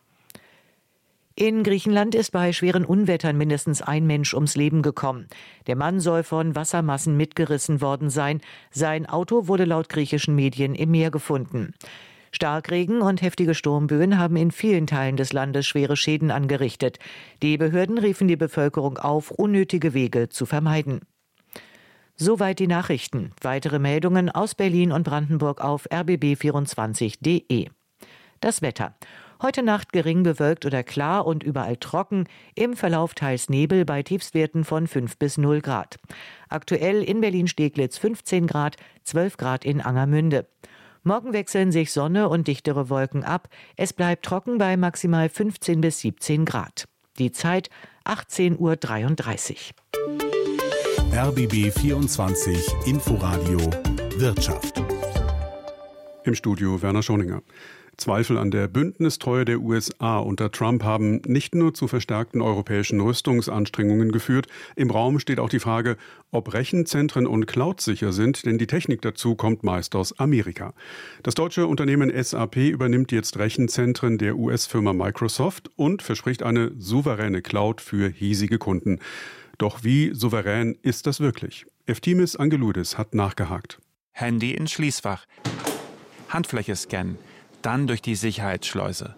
In Griechenland ist bei schweren Unwettern mindestens ein Mensch ums Leben gekommen. Der Mann soll von Wassermassen mitgerissen worden sein. Sein Auto wurde laut griechischen Medien im Meer gefunden. Starkregen und heftige Sturmböen haben in vielen Teilen des Landes schwere Schäden angerichtet. Die Behörden riefen die Bevölkerung auf, unnötige Wege zu vermeiden. Soweit die Nachrichten. Weitere Meldungen aus Berlin und Brandenburg auf rbb24.de. Das Wetter. Heute Nacht gering bewölkt oder klar und überall trocken, im Verlauf teils Nebel bei Tiefstwerten von 5 bis 0 Grad. Aktuell in Berlin-Steglitz 15 Grad, 12 Grad in Angermünde. Morgen wechseln sich Sonne und dichtere Wolken ab. Es bleibt trocken bei maximal 15 bis 17 Grad. Die Zeit 18.33 Uhr. RBB 24 Inforadio Wirtschaft. Im Studio Werner Schoninger. Zweifel an der Bündnistreue der USA unter Trump haben nicht nur zu verstärkten europäischen Rüstungsanstrengungen geführt. Im Raum steht auch die Frage, ob Rechenzentren und Clouds sicher sind, denn die Technik dazu kommt meist aus Amerika. Das deutsche Unternehmen SAP übernimmt jetzt Rechenzentren der US-Firma Microsoft und verspricht eine souveräne Cloud für hiesige Kunden. Doch wie souverän ist das wirklich? Eftimis Angeloudis hat nachgehakt. Handy ins Schließfach, Handfläche scannen, dann durch die Sicherheitsschleuse.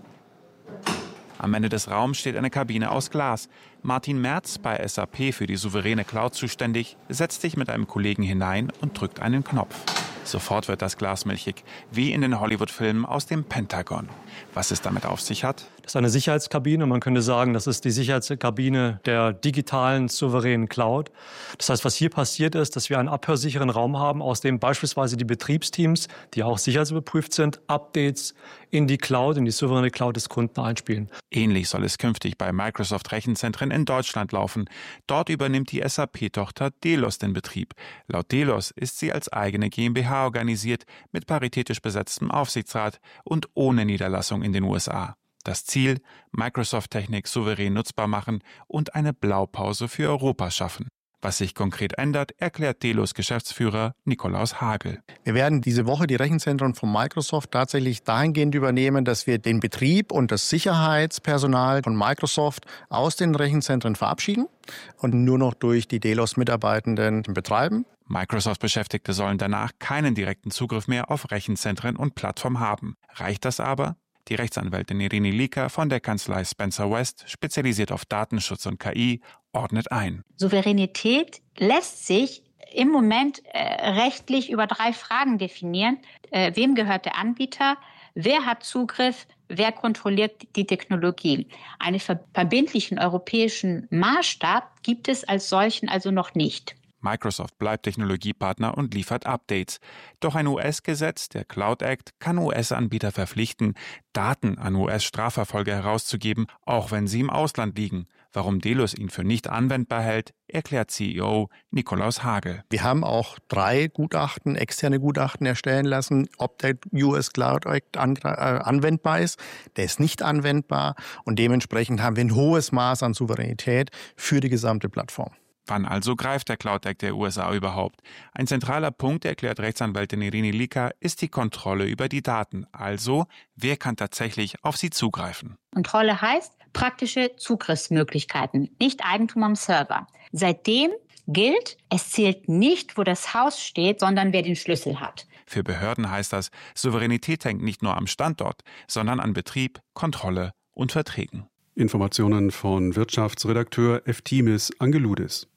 Am Ende des Raums steht eine Kabine aus Glas. Martin Merz, bei SAP für die souveräne Cloud zuständig, setzt sich mit einem Kollegen hinein und drückt einen Knopf. Sofort wird das Glas milchig, wie in den Hollywood-Filmen aus dem Pentagon. Was es damit auf sich hat? Das ist eine Sicherheitskabine. Man könnte sagen, das ist die Sicherheitskabine der digitalen, souveränen Cloud. Das heißt, was hier passiert ist, dass wir einen abhörsicheren Raum haben, aus dem beispielsweise die Betriebsteams, die auch sicherheitsüberprüft sind, Updates in die Cloud, in die souveräne Cloud des Kunden einspielen. Ähnlich soll es künftig bei Microsoft Rechenzentren in Deutschland laufen. Dort übernimmt die SAP-Tochter Delos den Betrieb. Laut Delos ist sie als eigene GmbH organisiert, mit paritätisch besetztem Aufsichtsrat und ohne Niederlassung in den USA. Das Ziel: Microsoft-Technik souverän nutzbar machen und eine Blaupause für Europa schaffen. Was sich konkret ändert, erklärt Delos Geschäftsführer Nikolaus Hagel. Wir werden diese Woche die Rechenzentren von Microsoft tatsächlich dahingehend übernehmen, dass wir den Betrieb und das Sicherheitspersonal von Microsoft aus den Rechenzentren verabschieden und nur noch durch die Delos-Mitarbeitenden betreiben. Microsoft-Beschäftigte sollen danach keinen direkten Zugriff mehr auf Rechenzentren und Plattformen haben. Reicht das aber? Die Rechtsanwältin Irene Lieker von der Kanzlei Spencer West, spezialisiert auf Datenschutz und KI, ordnet ein. Souveränität lässt sich im Moment rechtlich über 3 Fragen definieren. Wem gehört der Anbieter? Wer hat Zugriff? Wer kontrolliert die Technologie? Einen verbindlichen europäischen Maßstab gibt es als solchen also noch nicht. Microsoft bleibt Technologiepartner und liefert Updates. Doch ein US-Gesetz, der Cloud Act, kann US-Anbieter verpflichten, Daten an US-Strafverfolger herauszugeben, auch wenn sie im Ausland liegen. Warum Delos ihn für nicht anwendbar hält, erklärt CEO Nikolaus Hagel. Wir haben auch 3 Gutachten, externe Gutachten erstellen lassen, ob der US Cloud Act anwendbar ist. Der ist nicht anwendbar und dementsprechend haben wir ein hohes Maß an Souveränität für die gesamte Plattform. Wann also greift der Cloud Act der USA überhaupt? Ein zentraler Punkt, erklärt Rechtsanwältin Irene Lieker, ist die Kontrolle über die Daten. Also, wer kann tatsächlich auf sie zugreifen? Kontrolle heißt praktische Zugriffsmöglichkeiten, nicht Eigentum am Server. Seitdem gilt, es zählt nicht, wo das Haus steht, sondern wer den Schlüssel hat. Für Behörden heißt das, Souveränität hängt nicht nur am Standort, sondern an Betrieb, Kontrolle und Verträgen. Informationen von Wirtschaftsredakteur Eftimis Angeloudis.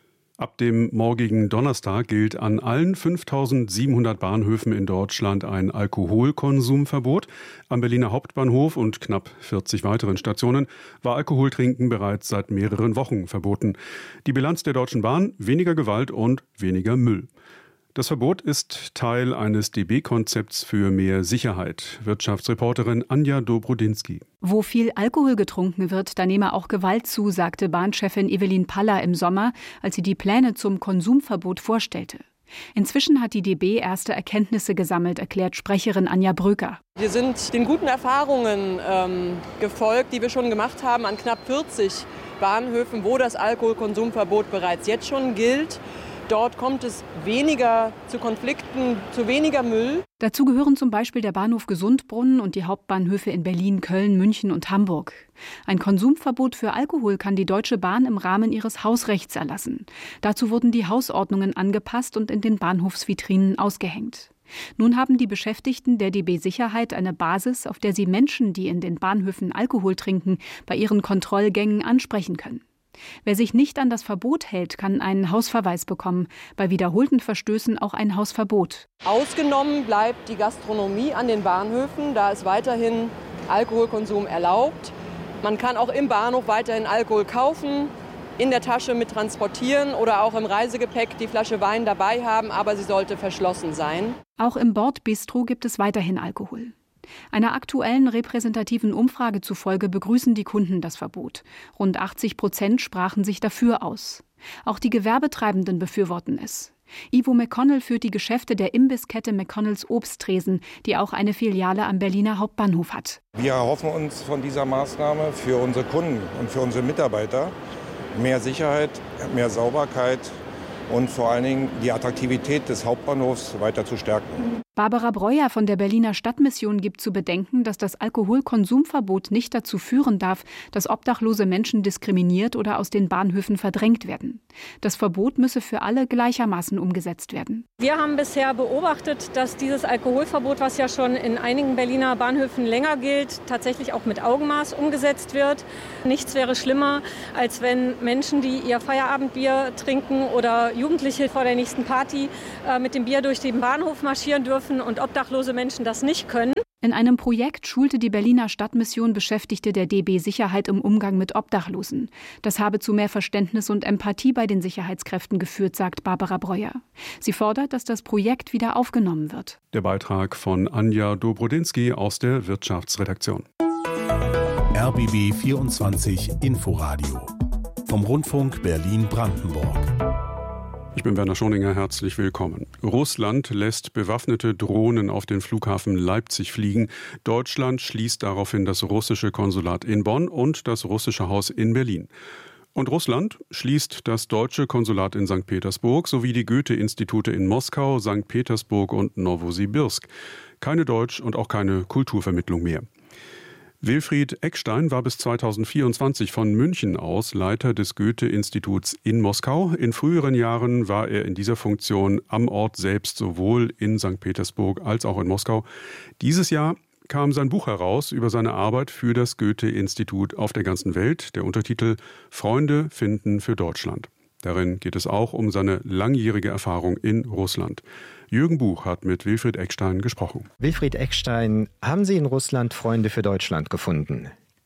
Ab dem morgigen Donnerstag gilt an allen 5.700 Bahnhöfen in Deutschland ein Alkoholkonsumverbot. Am Berliner Hauptbahnhof und knapp 40 weiteren Stationen war Alkoholtrinken bereits seit mehreren Wochen verboten. Die Bilanz der Deutschen Bahn: weniger Gewalt und weniger Müll. Das Verbot ist Teil eines DB-Konzepts für mehr Sicherheit. Wirtschaftsreporterin Anja Dobrodinsky. Wo viel Alkohol getrunken wird, da nehme auch Gewalt zu, sagte Bahnchefin Evelyn Paller im Sommer, als sie die Pläne zum Konsumverbot vorstellte. Inzwischen hat die DB erste Erkenntnisse gesammelt, erklärt Sprecherin Anja Bröker. Wir sind den guten Erfahrungen gefolgt, die wir schon gemacht haben an knapp 40 Bahnhöfen, wo das Alkoholkonsumverbot bereits jetzt schon gilt. Dort kommt es weniger zu Konflikten, zu weniger Müll. Dazu gehören zum Beispiel der Bahnhof Gesundbrunnen und die Hauptbahnhöfe in Berlin, Köln, München und Hamburg. Ein Konsumverbot für Alkohol kann die Deutsche Bahn im Rahmen ihres Hausrechts erlassen. Dazu wurden die Hausordnungen angepasst und in den Bahnhofsvitrinen ausgehängt. Nun haben die Beschäftigten der DB Sicherheit eine Basis, auf der sie Menschen, die in den Bahnhöfen Alkohol trinken, bei ihren Kontrollgängen ansprechen können. Wer sich nicht an das Verbot hält, kann einen Hausverweis bekommen, bei wiederholten Verstößen auch ein Hausverbot. Ausgenommen bleibt die Gastronomie an den Bahnhöfen, da ist weiterhin Alkoholkonsum erlaubt. Man kann auch im Bahnhof weiterhin Alkohol kaufen, in der Tasche mit transportieren oder auch im Reisegepäck die Flasche Wein dabei haben, aber sie sollte verschlossen sein. Auch im Bordbistro gibt es weiterhin Alkohol. Einer aktuellen repräsentativen Umfrage zufolge begrüßen die Kunden das Verbot. Rund 80% sprachen sich dafür aus. Auch die Gewerbetreibenden befürworten es. Ivo McConnell führt die Geschäfte der Imbisskette McConnells Obsttresen, die auch eine Filiale am Berliner Hauptbahnhof hat. Wir erhoffen uns von dieser Maßnahme für unsere Kunden und für unsere Mitarbeiter mehr Sicherheit, mehr Sauberkeit und vor allen Dingen die Attraktivität des Hauptbahnhofs weiter zu stärken. Barbara Breuer von der Berliner Stadtmission gibt zu bedenken, dass das Alkoholkonsumverbot nicht dazu führen darf, dass obdachlose Menschen diskriminiert oder aus den Bahnhöfen verdrängt werden. Das Verbot müsse für alle gleichermaßen umgesetzt werden. Wir haben bisher beobachtet, dass dieses Alkoholverbot, was ja schon in einigen Berliner Bahnhöfen länger gilt, tatsächlich auch mit Augenmaß umgesetzt wird. Nichts wäre schlimmer, als wenn Menschen, die ihr Feierabendbier trinken oder Jugendliche vor der nächsten Party mit dem Bier durch den Bahnhof marschieren dürfen und obdachlose Menschen das nicht können. In einem Projekt schulte die Berliner Stadtmission Beschäftigte der DB Sicherheit im Umgang mit Obdachlosen. Das habe zu mehr Verständnis und Empathie bei den Sicherheitskräften geführt, sagt Barbara Breuer. Sie fordert, dass das Projekt wieder aufgenommen wird. Der Beitrag von Anja Dobrodinsky aus der Wirtschaftsredaktion. RBB 24 Inforadio vom Rundfunk Berlin-Brandenburg. Ich bin Werner Schoninger, herzlich willkommen. Russland lässt bewaffnete Drohnen auf den Flughafen Leipzig fliegen. Deutschland schließt daraufhin das russische Konsulat in Bonn und das russische Haus in Berlin. Und Russland schließt das deutsche Konsulat in St. Petersburg sowie die Goethe-Institute in Moskau, St. Petersburg und Nowosibirsk. Keine Deutsch- und auch keine Kulturvermittlung mehr. Wilfried Eckstein war bis 2024 von München aus Leiter des Goethe-Instituts in Moskau. In früheren Jahren war er in dieser Funktion am Ort selbst sowohl in St. Petersburg als auch in Moskau. Dieses Jahr kam sein Buch heraus über seine Arbeit für das Goethe-Institut auf der ganzen Welt. Der Untertitel »Freunde finden für Deutschland«. Darin geht es auch um seine langjährige Erfahrung in Russland. Jürgen Buch hat mit Wilfried Eckstein gesprochen. Wilfried Eckstein, haben Sie in Russland Freunde für Deutschland gefunden?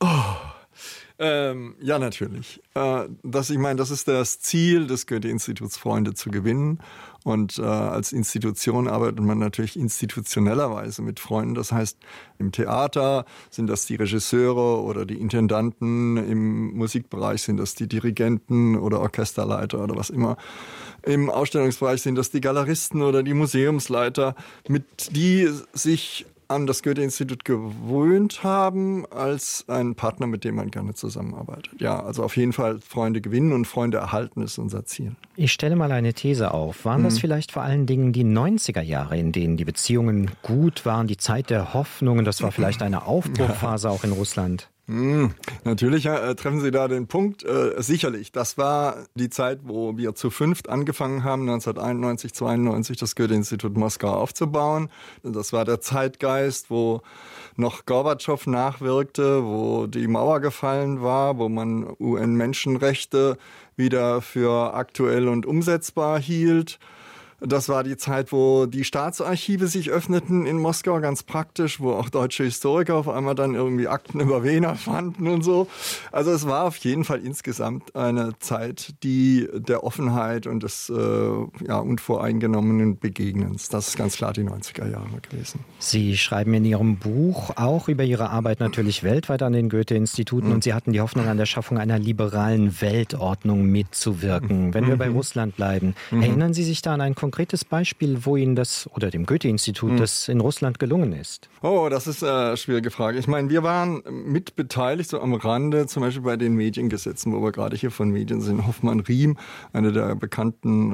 Ja, natürlich. Das ist das Ziel des Goethe-Instituts, Freunde zu gewinnen. Und als Institution arbeitet man natürlich institutionellerweise mit Freunden. Das heißt, im Theater sind das die Regisseure oder die Intendanten, im Musikbereich sind das die Dirigenten oder Orchesterleiter oder was immer. Im Ausstellungsbereich sind das die Galeristen oder die Museumsleiter, die sich an das Goethe-Institut gewöhnt haben als ein Partner, mit dem man gerne zusammenarbeitet. Ja, also auf jeden Fall Freunde gewinnen und Freunde erhalten ist unser Ziel. Ich stelle mal eine These auf. Waren das vielleicht vor allen Dingen die 90er Jahre, in denen die Beziehungen gut waren, die Zeit der Hoffnungen? Das war vielleicht eine Aufbruchphase auch in Russland. Natürlich treffen Sie da den Punkt. Sicherlich, das war die Zeit, wo wir zu fünft angefangen haben, 1991, 92 das Goethe-Institut Moskau aufzubauen. Das war der Zeitgeist, wo noch Gorbatschow nachwirkte, wo die Mauer gefallen war, wo man UN-Menschenrechte wieder für aktuell und umsetzbar hielt. Das war die Zeit, wo die Staatsarchive sich öffneten in Moskau, ganz praktisch, wo auch deutsche Historiker auf einmal dann irgendwie Akten über Wehner fanden und so. Also es war auf jeden Fall insgesamt eine Zeit, die der Offenheit und des unvoreingenommenen Begegnens. Das ist ganz klar die 90er Jahre gewesen. Sie schreiben in Ihrem Buch auch über Ihre Arbeit natürlich weltweit an den Goethe-Instituten und Sie hatten die Hoffnung, an der Schaffung einer liberalen Weltordnung mitzuwirken. Wenn wir bei Russland bleiben, erinnern Sie sich da an ein konkretes Beispiel, wo Ihnen das oder dem Goethe-Institut das in Russland gelungen ist? Oh, das ist eine schwierige Frage. Ich meine, wir waren mit beteiligt, so am Rande, zum Beispiel bei den Mediengesetzen, wo wir gerade hier von Medien sind. Hoffmann-Riem, einer der bekannten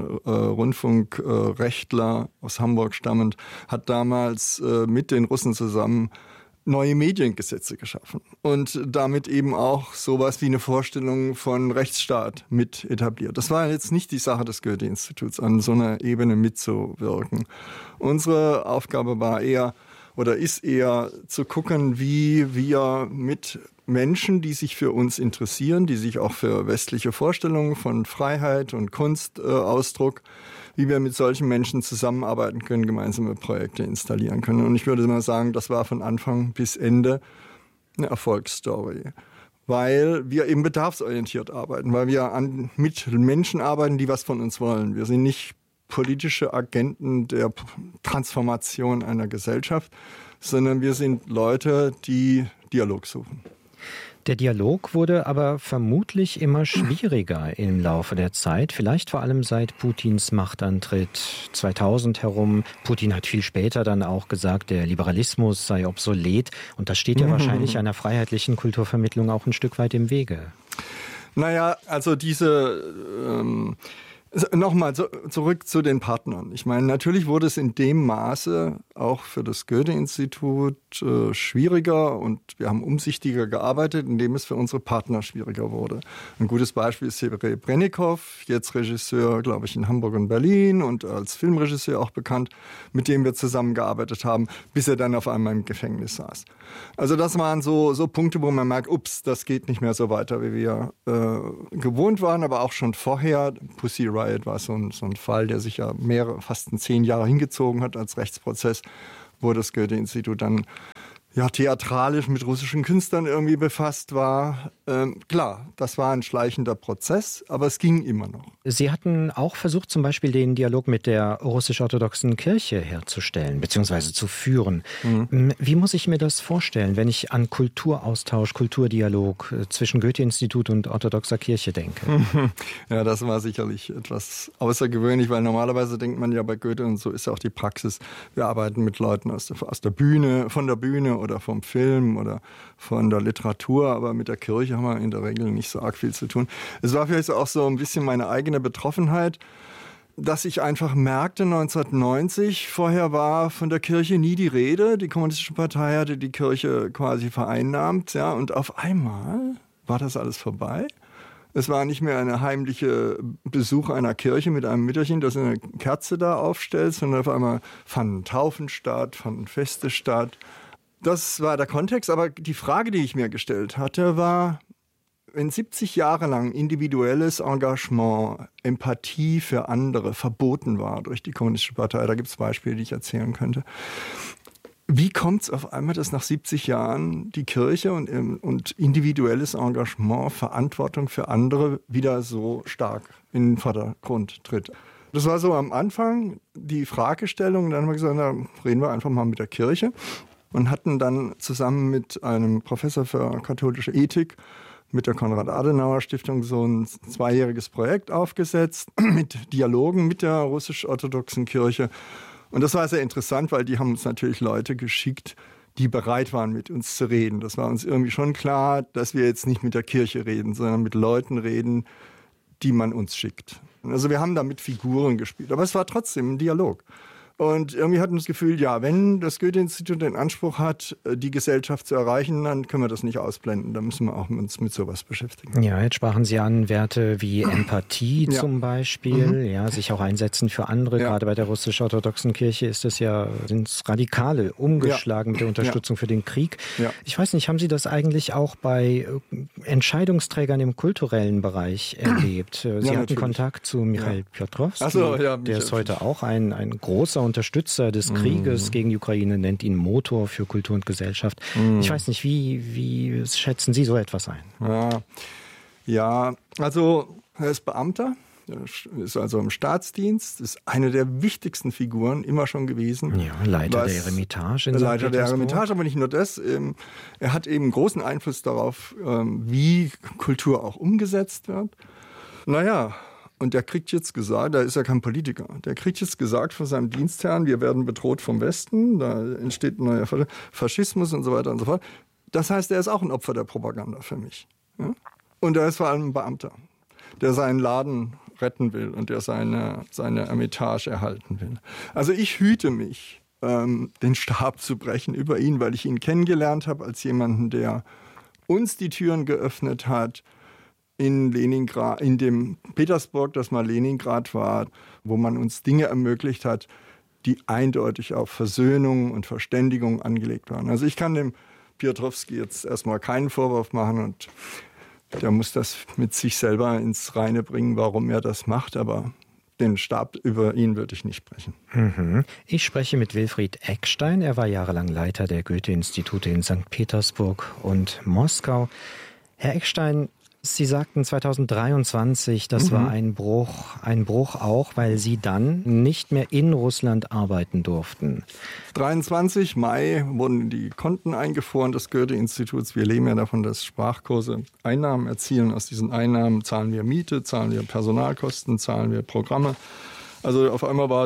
Rundfunkrechtler aus Hamburg stammend, hat damals mit den Russen zusammen neue Mediengesetze geschaffen und damit eben auch sowas wie eine Vorstellung von Rechtsstaat mit etabliert. Das war jetzt nicht die Sache des Goethe-Instituts, an so einer Ebene mitzuwirken. Unsere Aufgabe war eher oder ist eher zu gucken, wie wir mit Menschen, die sich für uns interessieren, die sich auch für westliche Vorstellungen von Freiheit und Kunstausdruck, wie wir mit solchen Menschen zusammenarbeiten können, gemeinsame Projekte installieren können. Und ich würde mal sagen, das war von Anfang bis Ende eine Erfolgsstory. Weil wir eben bedarfsorientiert arbeiten, weil wir mit Menschen arbeiten, die was von uns wollen. Wir sind nicht politische Agenten der Transformation einer Gesellschaft, sondern wir sind Leute, die Dialog suchen. Der Dialog wurde aber vermutlich immer schwieriger im Laufe der Zeit, vielleicht vor allem seit Putins Machtantritt 2000 herum. Putin hat viel später dann auch gesagt, der Liberalismus sei obsolet und das steht ja wahrscheinlich einer freiheitlichen Kulturvermittlung auch ein Stück weit im Wege. Naja, also diese Nochmal zurück zu den Partnern. Ich meine, natürlich wurde es in dem Maße auch für das Goethe-Institut schwieriger und wir haben umsichtiger gearbeitet, indem es für unsere Partner schwieriger wurde. Ein gutes Beispiel ist Sergej Brennikov, jetzt Regisseur, glaube ich, in Hamburg und Berlin und als Filmregisseur auch bekannt, mit dem wir zusammengearbeitet haben, bis er dann auf einmal im Gefängnis saß. Also das waren so Punkte, wo man merkt, ups, das geht nicht mehr so weiter, wie wir gewohnt waren, aber auch schon vorher. Pussy Riot war so ein Fall, der sich ja fast 10 Jahre hingezogen hat als Rechtsprozess, wo das Goethe-Institut dann theatralisch mit russischen Künstlern irgendwie befasst war. Klar, das war ein schleichender Prozess, aber es ging immer noch. Sie hatten auch versucht, zum Beispiel den Dialog mit der russisch-orthodoxen Kirche herzustellen, beziehungsweise zu führen. Wie muss ich mir das vorstellen, wenn ich an Kulturaustausch, Kulturdialog zwischen Goethe-Institut und orthodoxer Kirche denke? Ja, das war sicherlich etwas außergewöhnlich, weil normalerweise denkt man ja bei Goethe, und so ist ja auch die Praxis, wir arbeiten mit Leuten aus der Bühne, von der Bühne oder vom Film oder von der Literatur, aber mit der Kirche haben wir in der Regel nicht so arg viel zu tun. Es war vielleicht auch so ein bisschen meine eigene Betroffenheit, dass ich einfach merkte 1990, vorher war von der Kirche nie die Rede, die Kommunistische Partei hatte die Kirche quasi vereinnahmt, ja, und auf einmal war das alles vorbei. Es war nicht mehr eine heimliche Besuch einer Kirche mit einem Mütterchen, das eine Kerze da aufstellt, sondern auf einmal fanden Taufen statt, fanden Feste statt. Das war der Kontext, aber die Frage, die ich mir gestellt hatte, war, wenn 70 Jahre lang individuelles Engagement, Empathie für andere verboten war durch die Kommunistische Partei, da gibt es Beispiele, die ich erzählen könnte, wie kommt es auf einmal, dass nach 70 Jahren die Kirche und individuelles Engagement, Verantwortung für andere wieder so stark in den Vordergrund tritt? Das war so am Anfang die Fragestellung, dann haben wir gesagt, na, reden wir einfach mal mit der Kirche. Und hatten dann zusammen mit einem Professor für katholische Ethik mit der Konrad-Adenauer-Stiftung so ein 2-jähriges Projekt aufgesetzt mit Dialogen mit der russisch-orthodoxen Kirche. Und das war sehr interessant, weil die haben uns natürlich Leute geschickt, die bereit waren, mit uns zu reden. Das war uns irgendwie schon klar, dass wir jetzt nicht mit der Kirche reden, sondern mit Leuten reden, die man uns schickt. Also wir haben da mit Figuren gespielt, aber es war trotzdem ein Dialog. Und irgendwie hatten wir das Gefühl, ja, wenn das Goethe-Institut den Anspruch hat, die Gesellschaft zu erreichen, dann können wir das nicht ausblenden. Da müssen wir auch uns mit sowas beschäftigen. Ja, jetzt sprachen Sie an Werte wie Empathie zum Beispiel, ja, sich auch einsetzen für andere. Ja. Gerade bei der russisch-orthodoxen Kirche ist es sind es Radikale umgeschlagen mit der Unterstützung für den Krieg. Ja. Ich weiß nicht, haben Sie das eigentlich auch bei Entscheidungsträgern im kulturellen Bereich erlebt? Sie hatten natürlich Kontakt zu Michail Piotrowski, der ist heute auch ein großer Unterstützer des Krieges gegen die Ukraine, nennt ihn Motor für Kultur und Gesellschaft. Ich weiß nicht, wie schätzen Sie so etwas ein? Ja, also er ist Beamter, ist also im Staatsdienst, ist eine der wichtigsten Figuren immer schon gewesen. Ja, Leiter der Eremitage in Leiter der Eremitage, aber nicht nur das. Er hat eben großen Einfluss darauf, wie Kultur auch umgesetzt wird. Naja, und der kriegt jetzt gesagt, da ist ja kein Politiker, der kriegt jetzt gesagt von seinem Dienstherrn, wir werden bedroht vom Westen, da entsteht ein neuer Faschismus und so weiter und so fort. Das heißt, er ist auch ein Opfer der Propaganda für mich. Ja? Und er ist vor allem ein Beamter, der seinen Laden retten will und der seine Eremitage erhalten will. Also ich hüte mich, den Stab zu brechen über ihn, weil ich ihn kennengelernt habe als jemanden, der uns die Türen geöffnet hat, in Leningrad, in dem Petersburg, das mal Leningrad war, wo man uns Dinge ermöglicht hat, die eindeutig auf Versöhnung und Verständigung angelegt waren. Also ich kann dem Piotrowski jetzt erstmal keinen Vorwurf machen und der muss das mit sich selber ins Reine bringen, warum er das macht, aber den Stab über ihn würde ich nicht brechen. Ich spreche mit Wilfried Eckstein. Er war jahrelang Leiter der Goethe-Institute in St. Petersburg und Moskau. Herr Eckstein, Sie sagten 2023, das war ein Bruch auch, weil Sie dann nicht mehr in Russland arbeiten durften. 23 Mai wurden die Konten eingefroren des Goethe-Instituts. Wir leben ja davon, dass Sprachkurse Einnahmen erzielen. Aus diesen Einnahmen zahlen wir Miete, zahlen wir Personalkosten, zahlen wir Programme. Also auf einmal war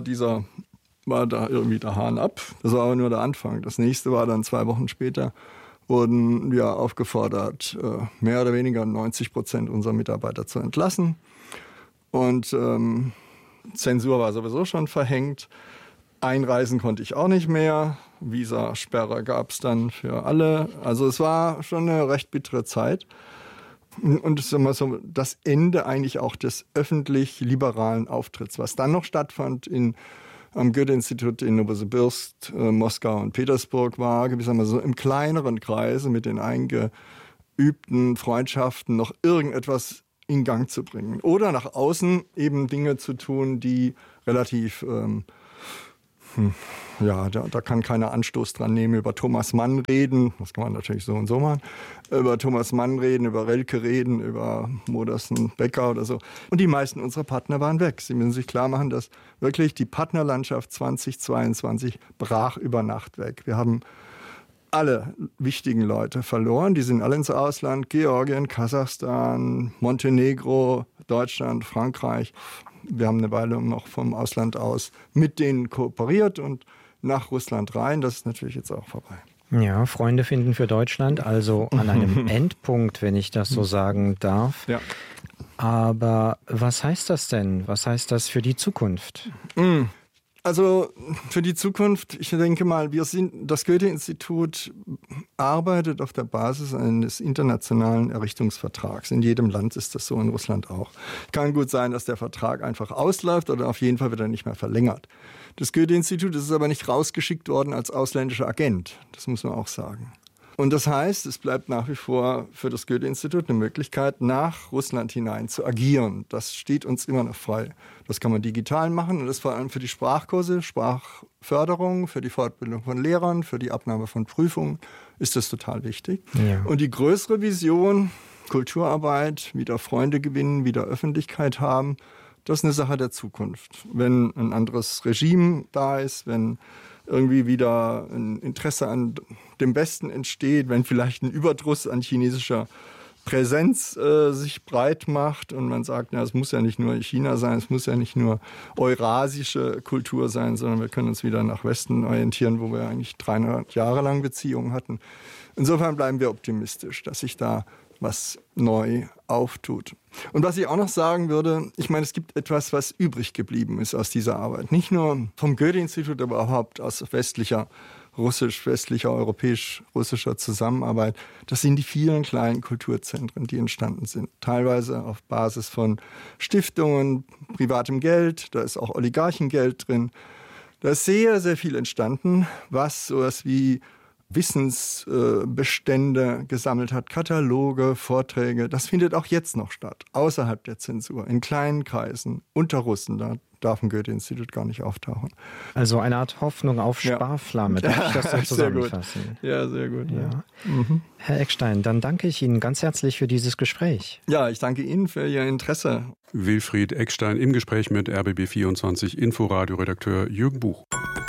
da irgendwie der Hahn ab. Das war aber nur der Anfang. Das nächste war dann 2 Wochen später, wurden wir aufgefordert, mehr oder weniger 90% unserer Mitarbeiter zu entlassen. Und Zensur war sowieso schon verhängt. Einreisen konnte ich auch nicht mehr. Visasperre gab es dann für alle. Also es war schon eine recht bittere Zeit. Und es ist immer so das Ende eigentlich auch des öffentlich-liberalen Auftritts. Was dann noch stattfand am Goethe-Institut in Novosibirsk, Moskau und Petersburg war gewissermaßen so im kleineren Kreise mit den eingeübten Freundschaften noch irgendetwas in Gang zu bringen. Oder nach außen eben Dinge zu tun, die relativ, da kann keiner Anstoß dran nehmen, über Thomas Mann reden, das kann man natürlich so und so machen, über Thomas Mann reden, über Rilke reden, über Modersohn Becker oder so. Und die meisten unserer Partner waren weg. Sie müssen sich klar machen, dass wirklich die Partnerlandschaft 2022 brach über Nacht weg. Wir haben alle wichtigen Leute verloren. Die sind alle ins Ausland. Georgien, Kasachstan, Montenegro, Deutschland, Frankreich. Wir haben eine Weile noch vom Ausland aus mit denen kooperiert und nach Russland rein. Das ist natürlich jetzt auch vorbei. Ja, Freunde finden für Deutschland, also an einem Endpunkt, wenn ich das so sagen darf. Ja. Aber was heißt das denn? Was heißt das für die Zukunft? Also für die Zukunft, ich denke mal, das Goethe-Institut arbeitet auf der Basis eines internationalen Errichtungsvertrags. In jedem Land ist das so, in Russland auch. Kann gut sein, dass der Vertrag einfach ausläuft oder auf jeden Fall wird er nicht mehr verlängert. Das Goethe-Institut ist aber nicht rausgeschickt worden als ausländischer Agent. Das muss man auch sagen. Und das heißt, es bleibt nach wie vor für das Goethe-Institut eine Möglichkeit, nach Russland hinein zu agieren. Das steht uns immer noch frei. Das kann man digital machen und das vor allem für die Sprachkurse, Sprachförderung, für die Fortbildung von Lehrern, für die Abnahme von Prüfungen ist das total wichtig. Ja. Und die größere Vision, Kulturarbeit, wieder Freunde gewinnen, wieder Öffentlichkeit haben, das ist eine Sache der Zukunft. Wenn ein anderes Regime da ist, wenn irgendwie wieder ein Interesse an dem Besten entsteht, wenn vielleicht ein Überdruss an chinesischer Präsenz sich breit macht und man sagt, es muss ja nicht nur China sein, es muss ja nicht nur eurasische Kultur sein, sondern wir können uns wieder nach Westen orientieren, wo wir eigentlich 300 Jahre lang Beziehungen hatten. Insofern bleiben wir optimistisch, dass sich da was neu auftut. Und was ich auch noch sagen würde, ich meine, es gibt etwas, was übrig geblieben ist aus dieser Arbeit. Nicht nur vom Goethe-Institut, aber überhaupt aus westlicher, europäisch-russischer Zusammenarbeit. Das sind die vielen kleinen Kulturzentren, die entstanden sind. Teilweise auf Basis von Stiftungen, privatem Geld, da ist auch Oligarchengeld drin. Da ist sehr, sehr viel entstanden, was sowas wie Wissensbestände gesammelt hat, Kataloge, Vorträge. Das findet auch jetzt noch statt, außerhalb der Zensur, in kleinen Kreisen, unter Russen. Da darf ein Goethe-Institut gar nicht auftauchen. Also eine Art Hoffnung auf Sparflamme, darf ich das so zusammenfassen? Ja, sehr gut. Ja. Herr Eckstein, dann danke ich Ihnen ganz herzlich für dieses Gespräch. Ja, ich danke Ihnen für Ihr Interesse. Wilfried Eckstein im Gespräch mit RBB24 Inforadio-Redakteur Jürgen Buch.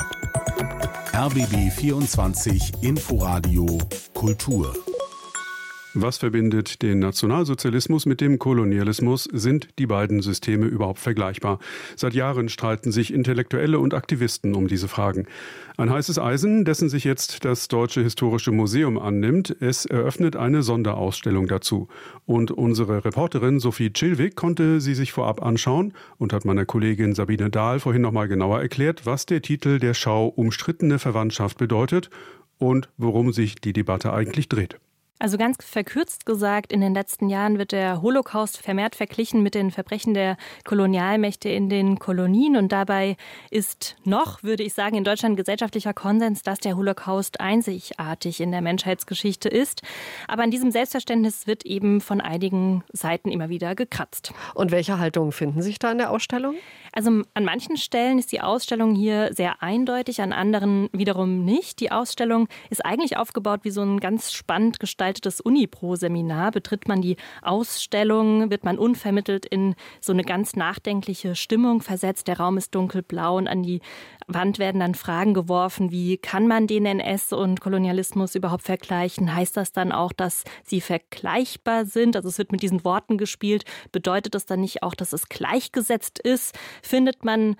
RBB 24 Inforadio Kultur. Was verbindet den Nationalsozialismus mit dem Kolonialismus? Sind die beiden Systeme überhaupt vergleichbar? Seit Jahren streiten sich Intellektuelle und Aktivisten um diese Fragen. Ein heißes Eisen, dessen sich jetzt das Deutsche Historische Museum annimmt. Es eröffnet eine Sonderausstellung dazu. Und unsere Reporterin Sophie Chilwig konnte sie sich vorab anschauen und hat meiner Kollegin Sabine Dahl vorhin noch mal genauer erklärt, was der Titel der Schau Umstrittene Verwandtschaft bedeutet und worum sich die Debatte eigentlich dreht. Also ganz verkürzt gesagt, in den letzten Jahren wird der Holocaust vermehrt verglichen mit den Verbrechen der Kolonialmächte in den Kolonien. Und dabei ist noch, würde ich sagen, in Deutschland gesellschaftlicher Konsens, dass der Holocaust einzigartig in der Menschheitsgeschichte ist. Aber an diesem Selbstverständnis wird eben von einigen Seiten immer wieder gekratzt. Und welche Haltungen finden sich da in der Ausstellung? Also an manchen Stellen ist die Ausstellung hier sehr eindeutig, an anderen wiederum nicht. Die Ausstellung ist eigentlich aufgebaut wie so ein ganz spannend gestaltetes Uni-Pro-Seminar. Betritt man die Ausstellung, wird man unvermittelt in so eine ganz nachdenkliche Stimmung versetzt. Der Raum ist dunkelblau und an die Wand werden dann Fragen geworfen, wie kann man den NS und Kolonialismus überhaupt vergleichen? Heißt das dann auch, dass sie vergleichbar sind? Also es wird mit diesen Worten gespielt. Bedeutet das dann nicht auch, dass es gleichgesetzt ist? Findet man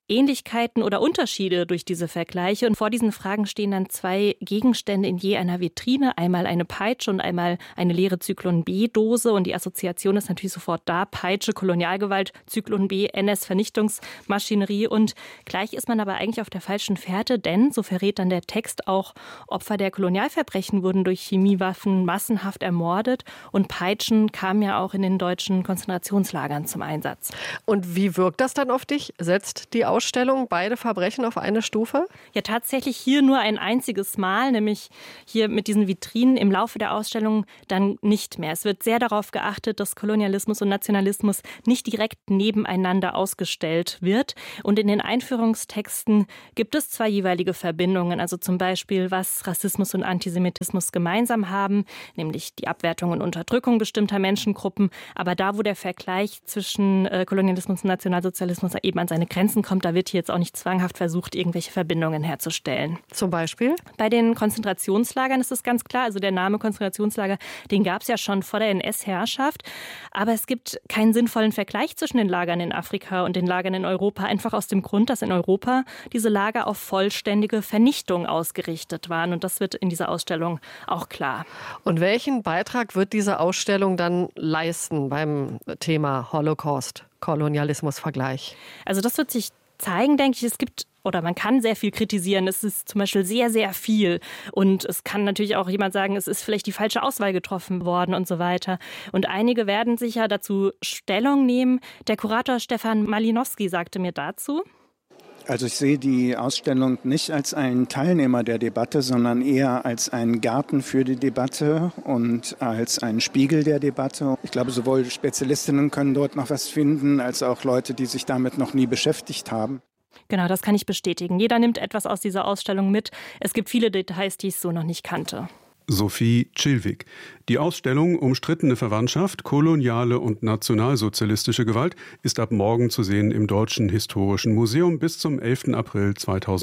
Ähnlichkeiten oder Unterschiede durch diese Vergleiche? Und vor diesen Fragen stehen dann 2 Gegenstände in je einer Vitrine. Einmal eine Peitsche und einmal eine leere Zyklon-B-Dose. Und die Assoziation ist natürlich sofort da. Peitsche, Kolonialgewalt, Zyklon-B, NS-Vernichtungsmaschinerie. Und gleich ist man aber eigentlich auf der falschen Fährte, denn, so verrät dann der Text auch, Opfer der Kolonialverbrechen wurden durch Chemiewaffen massenhaft ermordet. Und Peitschen kamen ja auch in den deutschen Konzentrationslagern zum Einsatz. Und wie wirkt das dann auf dich? Setzt die Ausstellung beide Verbrechen auf eine Stufe? Ja, tatsächlich hier nur ein einziges Mal, nämlich hier mit diesen Vitrinen, im Laufe der Ausstellung dann nicht mehr. Es wird sehr darauf geachtet, dass Kolonialismus und Nationalismus nicht direkt nebeneinander ausgestellt wird. Und in den Einführungstexten gibt es 2 jeweilige Verbindungen, also zum Beispiel, was Rassismus und Antisemitismus gemeinsam haben, nämlich die Abwertung und Unterdrückung bestimmter Menschengruppen. Aber da, wo der Vergleich zwischen Kolonialismus und Nationalsozialismus eben an seine Grenzen kommt, da wird hier jetzt auch nicht zwanghaft versucht, irgendwelche Verbindungen herzustellen. Zum Beispiel? Bei den Konzentrationslagern ist es ganz klar, also der Name Konzentrationslager, den gab es ja schon vor der NS-Herrschaft. Aber es gibt keinen sinnvollen Vergleich zwischen den Lagern in Afrika und den Lagern in Europa, einfach aus dem Grund, dass in Europa diese Lager auf vollständige Vernichtung ausgerichtet waren. Und das wird in dieser Ausstellung auch klar. Und welchen Beitrag wird diese Ausstellung dann leisten beim Thema Holocaust, Kolonialismus-Vergleich? Also das wird sich zeigen, denke ich. Es gibt oder man kann sehr viel kritisieren. Es ist zum Beispiel sehr, sehr viel. Und es kann natürlich auch jemand sagen, es ist vielleicht die falsche Auswahl getroffen worden und so weiter. Und einige werden sicher dazu Stellung nehmen. Der Kurator Stefan Malinowski sagte mir dazu: Also ich sehe die Ausstellung nicht als einen Teilnehmer der Debatte, sondern eher als einen Garten für die Debatte und als einen Spiegel der Debatte. Ich glaube, sowohl Spezialistinnen können dort noch was finden, als auch Leute, die sich damit noch nie beschäftigt haben. Genau, das kann ich bestätigen. Jeder nimmt etwas aus dieser Ausstellung mit. Es gibt viele Details, die ich so noch nicht kannte. Sophie Chilwig. Die Ausstellung Umstrittene Verwandtschaft, koloniale und nationalsozialistische Gewalt ist ab morgen zu sehen im Deutschen Historischen Museum bis zum 11. April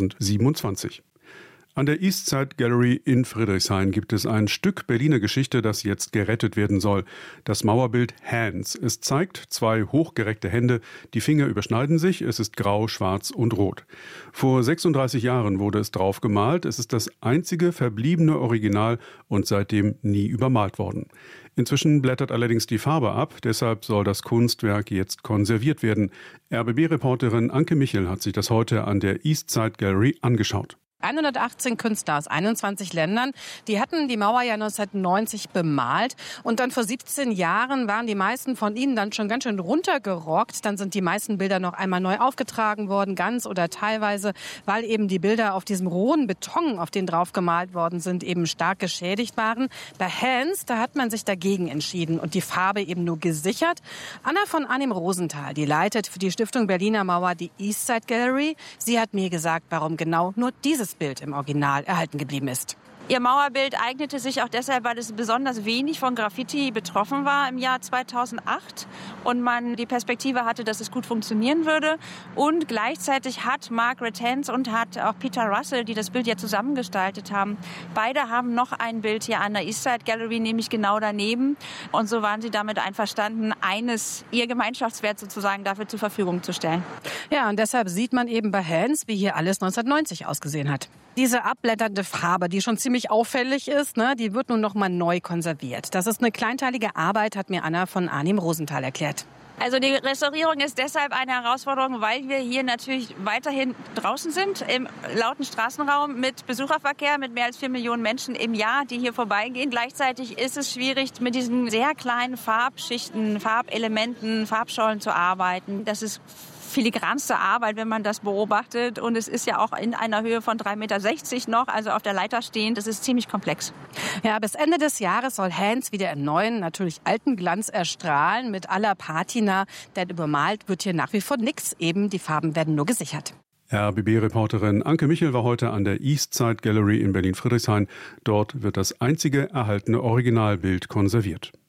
2027. An der Eastside Gallery in Friedrichshain gibt es ein Stück Berliner Geschichte, das jetzt gerettet werden soll. Das Mauerbild Hands. Es zeigt 2 hochgereckte Hände. Die Finger überschneiden sich. Es ist grau, schwarz und rot. Vor 36 Jahren wurde es drauf gemalt. Es ist das einzige verbliebene Original und seitdem nie übermalt worden. Inzwischen blättert allerdings die Farbe ab. Deshalb soll das Kunstwerk jetzt konserviert werden. RBB-Reporterin Anke Michel hat sich das heute an der Eastside Gallery angeschaut. 118 Künstler aus 21 Ländern, die hatten die Mauer ja 1990 bemalt. Und dann vor 17 Jahren waren die meisten von ihnen dann schon ganz schön runtergerockt. Dann sind die meisten Bilder noch einmal neu aufgetragen worden, ganz oder teilweise, weil eben die Bilder auf diesem rohen Beton, auf den drauf gemalt worden sind, eben stark geschädigt waren. Bei Hands, da hat man sich dagegen entschieden und die Farbe eben nur gesichert. Anna von Arnim Rosenthal, die leitet für die Stiftung Berliner Mauer die Eastside Gallery. Sie hat mir gesagt, warum genau nur dieses Bild im Original erhalten geblieben ist. Ihr Mauerbild eignete sich auch deshalb, weil es besonders wenig von Graffiti betroffen war im Jahr 2008 und man die Perspektive hatte, dass es gut funktionieren würde. Und gleichzeitig hat Margaret Hands und hat auch Peter Russell, die das Bild ja zusammengestaltet haben, beide haben noch ein Bild hier an der Eastside Gallery, nämlich genau daneben. Und so waren sie damit einverstanden, ihr Gemeinschaftswert sozusagen dafür zur Verfügung zu stellen. Ja, und deshalb sieht man eben bei Hands, wie hier alles 1990 ausgesehen hat. Diese abblätternde Farbe, die schon ziemlich auffällig ist, die wird nun noch mal neu konserviert. Das ist eine kleinteilige Arbeit, hat mir Anna von Arnim Rosenthal erklärt. Also die Restaurierung ist deshalb eine Herausforderung, weil wir hier natürlich weiterhin draußen sind, im lauten Straßenraum mit Besucherverkehr, mit mehr als 4 Millionen Menschen im Jahr, die hier vorbeigehen. Gleichzeitig ist es schwierig, mit diesen sehr kleinen Farbschichten, Farbelementen, Farbschollen zu arbeiten. Das ist filigranste Arbeit, wenn man das beobachtet. Und es ist ja auch in einer Höhe von 3,60 Meter noch, also auf der Leiter stehend. Das ist ziemlich komplex. Ja, bis Ende des Jahres soll Hands wieder im neuen, natürlich alten Glanz erstrahlen. Mit aller Patina, denn übermalt wird hier nach wie vor nichts. Eben, die Farben werden nur gesichert. RBB-Reporterin Anke Michel war heute an der Eastside Gallery in Berlin-Friedrichshain. Dort wird das einzige erhaltene Originalbild konserviert.